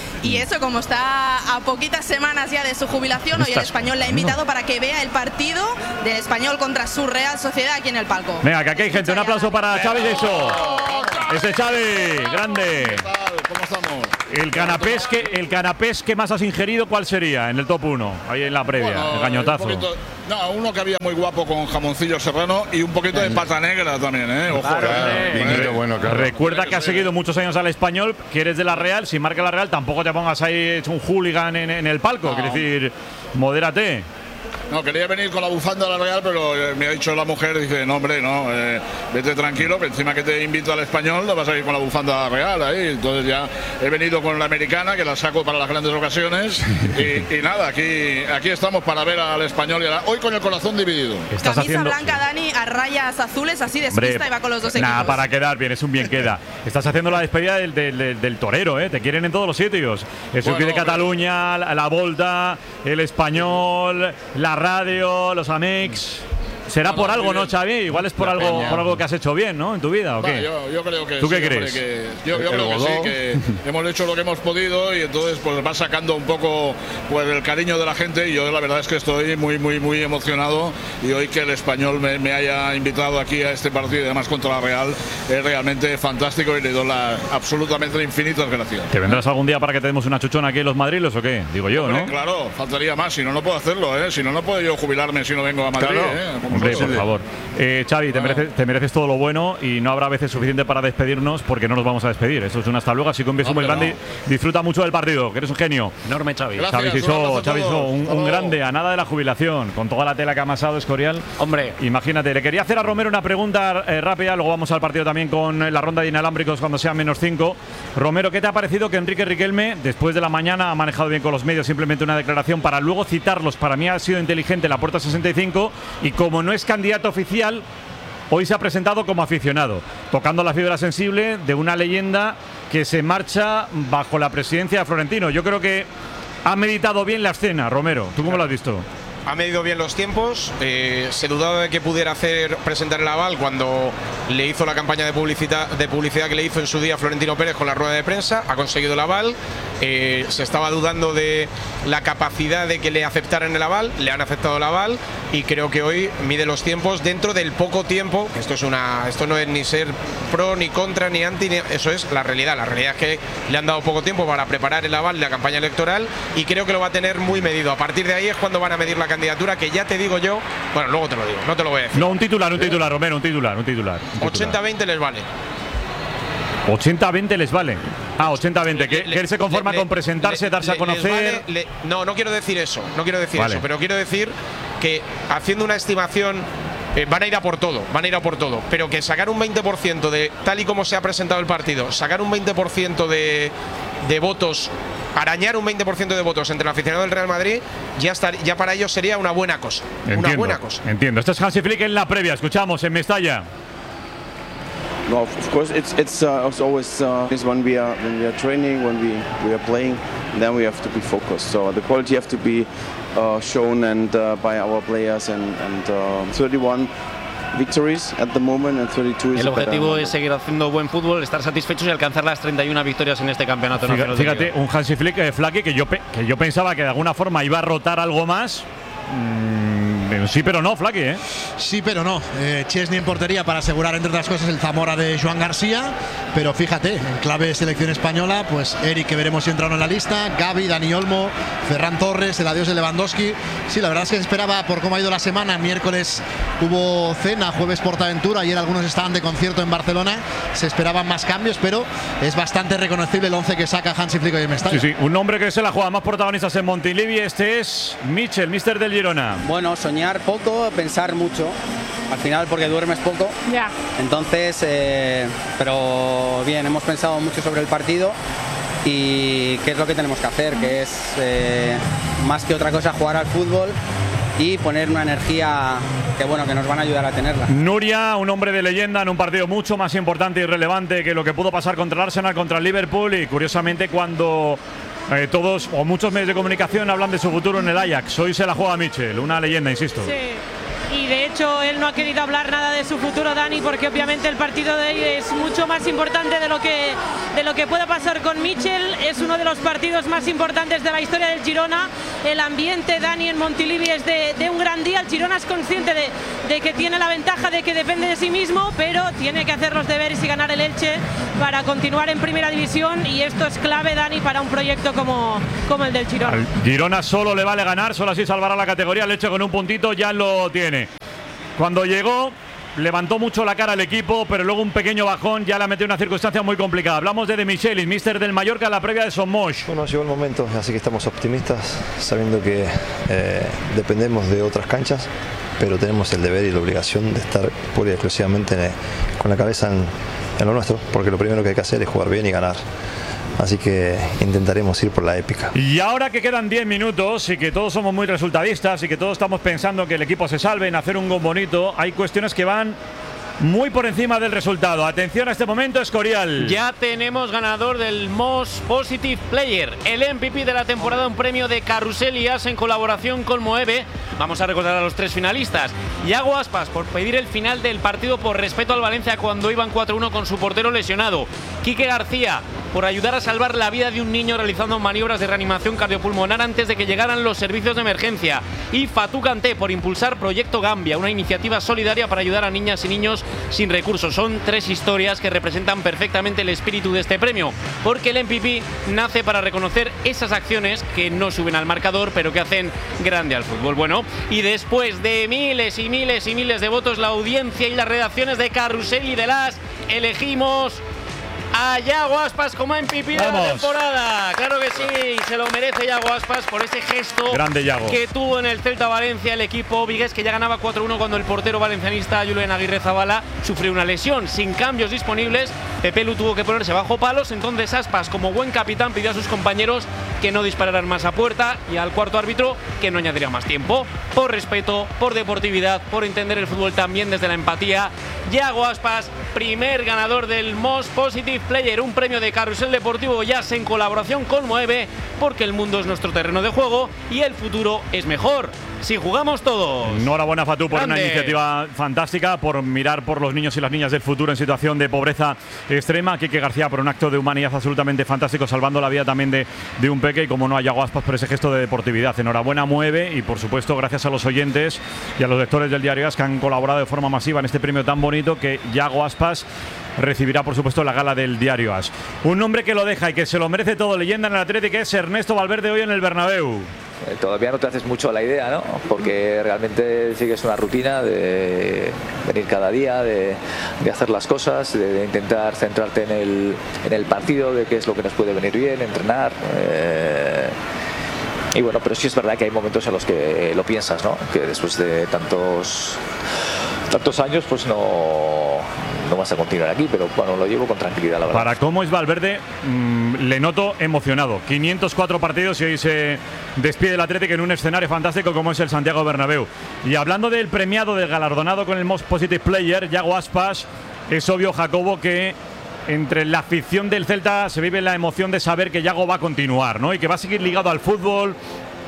Y eso, como está a poquitas semanas ya de su jubilación, hoy el Español le ha invitado para que vea el partido del Español contra su Real Sociedad aquí en el palco. Venga, que aquí hay gente. Un aplauso para Xavi Saisó. Ese Xavi, grande. ¿Cómo estamos? El canapés, que, el canapés que más has ingerido, ¿cuál sería en el top uno? Ahí en la previa, Bueno, el gañotazo. un poquito, no, uno que había muy guapo con jamoncillo serrano y un poquito de pata negra también, ¿eh? Ojo, Claro, eh. vinito bueno, claro. Recuerda que has seguido muchos años al Español, que eres de la Real. Si marca la Real, tampoco te pongas ahí hecho un hooligan en, en el palco. No. Quiero decir, modérate. No, quería venir con la bufanda de la Real, pero eh, me ha dicho la mujer, dice, no hombre, no, eh, vete tranquilo, que encima que te invito al Español, no vas a ir con la bufanda Real ahí. Entonces ya he venido con la americana, que la saco para las grandes ocasiones. y, y nada, aquí, aquí estamos para ver al Español y a la, hoy con el corazón dividido. Estás Camisa haciendo blanca, Dani, a rayas azules, así de Hombre, y va con los dos equipos. Nada, para quedar bien, es un bien queda. Estás haciendo la despedida del, del, del, del torero, ¿eh? Te quieren en todos los sitios. El Circuit de Cataluña, la, la Volta, el Español, la radio, los Amex. Será No, por no, algo, muy ¿no, bien. Xavi? Igual es por La algo, peña. por algo que has hecho bien, ¿no? En tu vida, ¿o Va, qué? yo, yo creo que ¿Tú qué sí, hombre, crees? que- yo yo El creo que Godó. sí, que hemos hecho lo que hemos podido y entonces pues va sacando un poco pues el cariño de la gente y yo la verdad es que estoy muy muy muy emocionado y hoy que el Español me, me haya invitado aquí a este partido y además contra la Real es realmente fantástico y le doy la, absolutamente infinitas gracias. ¿Te vendrás algún día para que te demos una chuchona aquí en los madriles o qué? Digo yo, Hombre, ¿no? Claro, faltaría más, si no, no puedo hacerlo, ¿eh? Si no, no puedo yo jubilarme si no vengo a Madrid, Claro. ¿eh? Como Hombre, soy. por favor. Eh, Xavi, te mereces, te mereces todo lo bueno y no habrá veces suficiente para despedirnos porque no nos vamos a despedir. Eso es un hasta luego, así que un beso muy Hombre, grande. Disfruta mucho del partido, que eres un genio. Enorme, Xavi. Gracias, Xavi un Sisó, abrazo a Xavi Sisó, todos. un, Hasta un luego. grande, a nada de la jubilación, con toda la tela que ha amasado Escorial. Hombre. Imagínate, le quería hacer a Romero una pregunta eh, rápida, luego vamos al partido también con la ronda de inalámbricos cuando sea menos cinco. Romero, ¿qué te ha parecido que Enrique Riquelme, después de la mañana, ha manejado bien con los medios, simplemente una declaración para luego citarlos? Para mí ha sido inteligente la puerta sesenta y cinco y como no es candidato oficial, hoy se ha presentado como aficionado, tocando la fibra sensible de una leyenda que se marcha bajo la presidencia de Florentino. Yo creo que ha meditado bien la escena, Romero. ¿Tú cómo lo has visto? Ha medido bien los tiempos, eh, se dudaba de que pudiera hacer presentar el aval cuando le hizo la campaña de publicidad, de publicidad que le hizo en su día Florentino Pérez con la rueda de prensa, ha conseguido el aval, eh, se estaba dudando de la capacidad de que le aceptaran el aval, le han aceptado el aval y creo que hoy mide los tiempos dentro del poco tiempo, esto es una, esto no es ni ser pro, ni contra, ni anti, ni- eso es la realidad, la realidad es que le han dado poco tiempo para preparar el aval de la campaña electoral y creo que lo va a tener muy medido, a partir de ahí es cuando van a medir la candidatura, que ya te digo yo, bueno, luego te lo digo, no te lo voy a decir. No, un titular, un titular, Romero, un titular, un titular. ochenta veinte les vale. ochenta veinte les vale. Ah, ochenta veinte, que, Le- que él se conforma le- con presentarse, le- darse a le- les conocer. vale, le- no, no quiero decir eso, no quiero decir Vale. eso, pero quiero decir que haciendo una estimación eh, van a ir a por todo, van a ir a por todo, pero que sacar un veinte por ciento de tal y como se ha presentado el partido, sacar un veinte por ciento de, de votos, arañar un veinte por ciento de votos entre el aficionado del Real Madrid, ya, estar, ya para ellos sería una buena cosa, una Entiendo, buena cosa. entiendo. Esto es Hansi Flick en la previa. Escuchamos en Mestalla. No, of course, it's it's, uh, it's always uh, is when we are when we are training, when we we are playing, then we have to be focused. So the quality have to be uh, shown and uh, by our players and and uh, thirty-one victories at the moment, and thirty-two is El objetivo better. es seguir haciendo buen fútbol, estar satisfechos y alcanzar las treinta y una victorias en este campeonato Fíjate, nacional. fíjate un Hansi Flick, eh, Flaky, que yo, pe que yo pensaba que de alguna forma iba a rotar algo más. Mm, sí, pero no, Flaky, ¿eh? Sí, pero no. Eh, Chesney en portería para asegurar, entre otras cosas, el Zamora de Joan García. Pero fíjate, en clave selección española, pues Eric, que veremos si entra o no en la lista, Gavi, Dani Olmo, Ferran Torres, el adiós de Lewandowski. Sí, la verdad es que se esperaba por cómo ha ido la semana. Miércoles hubo cena, jueves Portaventura, ayer algunos estaban de concierto en Barcelona. Se esperaban más cambios, pero es bastante reconocible el once que saca Hansi Flick hoy en Mestalla. Sí, sí, un hombre que se la juega más protagonistas en Montilivi. Este es Michel, mister del Girona. Bueno, soñar poco, pensar mucho. Al final, porque duermes poco. Ya. Entonces, eh, pero bien, hemos pensado mucho sobre el partido y qué es lo que tenemos que hacer, que es eh, más que otra cosa jugar al fútbol y poner una energía que bueno, que nos van a ayudar a tenerla. Nuria, un hombre de leyenda en un partido mucho más importante y relevante que lo que pudo pasar contra el Arsenal, contra el Liverpool, y curiosamente cuando eh, todos o muchos medios de comunicación hablan de su futuro en el Ajax, hoy se la juega Michel, una leyenda, insisto. Sí. Y de hecho él no ha querido hablar nada de su futuro, Dani, porque obviamente el partido de hoy es mucho más importante de lo que de lo que pueda pasar con Michel. Es uno de los partidos más importantes de la historia del Girona. El ambiente, Dani, en Montilivi es de, de un gran día. El Girona es consciente de, de que tiene la ventaja de que depende de sí mismo, pero tiene que hacer los deberes y ganar el Elche para continuar en primera división, y esto es clave, Dani, para un proyecto como, como el del Girona. Al Girona solo le vale ganar, solo así salvará la categoría. El Elche con un puntito ya lo tiene. Cuando llegó, levantó mucho la cara al equipo, pero luego un pequeño bajón ya le ha metido en una circunstancia muy complicada. Hablamos de De Michelis, mister del Mallorca, la previa de Somos. Bueno, llegó el momento, así que estamos optimistas, sabiendo que eh, dependemos de otras canchas, pero tenemos el deber y la obligación de estar pura y exclusivamente en, con la cabeza en, en lo nuestro, porque lo primero que hay que hacer es jugar bien y ganar. Así que intentaremos ir por la épica. Y ahora que quedan diez minutos y que todos somos muy resultadistas y que todos estamos pensando que el equipo se salve en hacer un gol bonito, hay cuestiones que van muy por encima del resultado. Atención a este momento, Escorial. Ya tenemos ganador del Most Positive Player, el M V P de la temporada, un premio de Carrusel y As en colaboración con Moeve. Vamos a recordar a los tres finalistas. Yago Aspas, por pedir el final del partido por respeto al Valencia cuando iban cuatro uno con su portero lesionado. Quique García, por ayudar a salvar la vida de un niño realizando maniobras de reanimación cardiopulmonar antes de que llegaran los servicios de emergencia. Y Fatou Kanté, por impulsar Proyecto Gambia, una iniciativa solidaria para ayudar a niñas y niños sin recursos. Son tres historias que representan perfectamente el espíritu de este premio, porque el M V P nace para reconocer esas acciones que no suben al marcador, pero que hacen grande al fútbol. Bueno, y después de miles y miles y miles de votos, la audiencia y las redacciones de Carrusel y de Las elegimos a Yago Aspas como M V P de la temporada. Claro que sí, se lo merece Yago Aspas por ese gesto grande, Yago, que tuvo en el Celta Valencia el equipo vigués, que ya ganaba cuatro uno cuando el portero valencianista Julen Aguirre Zabala sufrió una lesión. Sin cambios disponibles, Pepe Lu tuvo que ponerse bajo palos. Entonces Aspas, como buen capitán, pidió a sus compañeros que no dispararan más a puerta y al cuarto árbitro que no añadiera más tiempo. Por respeto, por deportividad, por entender el fútbol también desde la empatía, Yago Aspas, primer ganador del Most Positive Player, un premio de Carrusel Deportivo Jazz en colaboración con Moeve, porque el mundo es nuestro terreno de juego y el futuro es mejor si jugamos todos. Enhorabuena, Fatou, por Grande. una iniciativa fantástica, por mirar por los niños y las niñas del futuro en situación de pobreza extrema. Quique García, por un acto de humanidad absolutamente fantástico, salvando la vida también de, de un peque, y como no, a Yago Aspas por ese gesto de deportividad. Enhorabuena, Mueve, y por supuesto gracias a los oyentes y a los lectores del Diario As que han colaborado de forma masiva en este premio tan bonito que Yago Aspas recibirá, por supuesto, la gala del Diario As. Un nombre que lo deja y que se lo merece todo, leyenda en el Atlético, es Ernesto Valverde hoy en el Bernabéu. Eh, todavía no te haces mucho a la idea, ¿no? Porque realmente sigues una rutina de venir cada día, de, de hacer las cosas, de, de intentar centrarte en el, en el partido, de qué es lo que nos puede venir bien, entrenar. Eh, y bueno, pero sí es verdad que hay momentos en los que lo piensas, ¿no? Que después de tantos, tantos años, pues no... no vas a continuar aquí, pero bueno, lo llevo con tranquilidad, la verdad. Para cómo es Valverde, mmm, le noto emocionado. quinientos cuatro partidos y hoy se despide el Atlético en un escenario fantástico como es el Santiago Bernabéu. Y hablando del premiado, del galardonado con el Most Positive Player, Yago Aspas, es obvio, Jacobo, que entre la afición del Celta se vive la emoción de saber que Yago va a continuar, ¿no? Y que va a seguir ligado al fútbol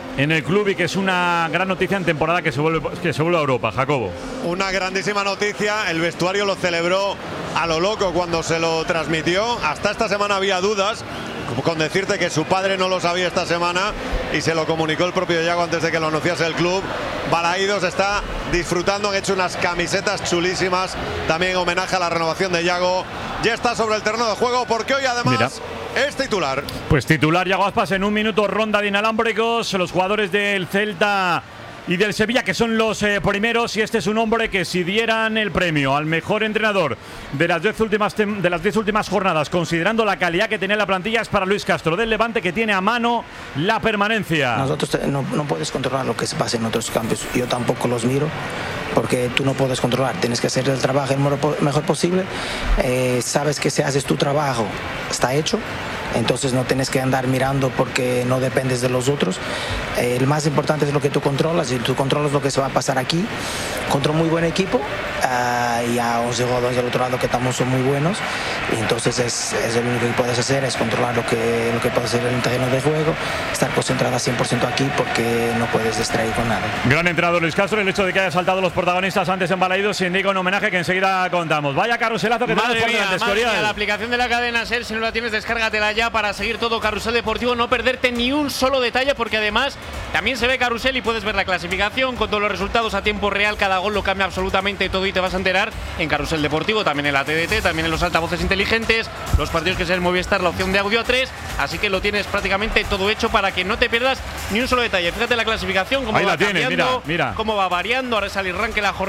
en el club y que es una gran noticia en temporada que se vuelve, que se vuelve a Europa. Jacobo. Una grandísima noticia, el vestuario lo celebró a lo loco cuando se lo transmitió. Hasta esta semana había dudas, con decirte que su padre no lo sabía esta semana y se lo comunicó el propio Yago antes de que lo anunciase el club. Balaídos está disfrutando, han hecho unas camisetas chulísimas, también homenaje a la renovación de Yago. Ya está sobre el terreno de juego porque hoy además Mira. es titular. Pues titular Yago Aspas en un minuto, ronda de inalámbricos, los jugadores del Celta y del Sevilla, que son los eh, primeros, y este es un hombre que si dieran el premio al mejor entrenador de las diez últimas, de las diez últimas jornadas, considerando la calidad que tenía la plantilla, es para Luis Castro del Levante, que tiene a mano la permanencia. Nosotros te, no, no puedes controlar lo que se pasa en otros campos, yo tampoco los miro, porque tú no puedes controlar, tienes que hacer el trabajo el mejor posible, eh, sabes que si haces tu trabajo está hecho. Entonces no tienes que andar mirando porque no dependes de los otros. Eh, el más importante es lo que tú controlas, y tú controlas lo que se va a pasar aquí contra un muy buen equipo, uh, y a once jugadores del otro lado que también son muy buenos, y entonces es, es lo único que puedes hacer, es controlar lo que, lo que puedes hacer en el terreno de juego, estar concentrada cien por ciento aquí porque no puedes distraer con nada. Gran entrenador Luis Castro, el hecho de que haya saltado los protagonistas antes en Balaídos indica un homenaje que enseguida contamos. Vaya carruselazo que tenemos por delante, Escorial. La aplicación de la cadena SER, si no la tienes, descárgatela ya para seguir todo Carrusel Deportivo, no perderte ni un solo detalle, porque además también se ve Carrusel y puedes ver la clasificación con todos los resultados a tiempo real, cada gol lo cambia absolutamente todo y te vas a enterar en Carrusel Deportivo, también en la T D T, también en los altavoces inteligentes, los partidos que sea el Movistar, la opción de audio a tres, así que lo tienes prácticamente todo hecho para que no te pierdas ni un solo detalle. Fíjate la clasificación, cómo Ahí va la tiene, cambiando, mira, mira. cómo va variando, ahora sale el ranking la jornada.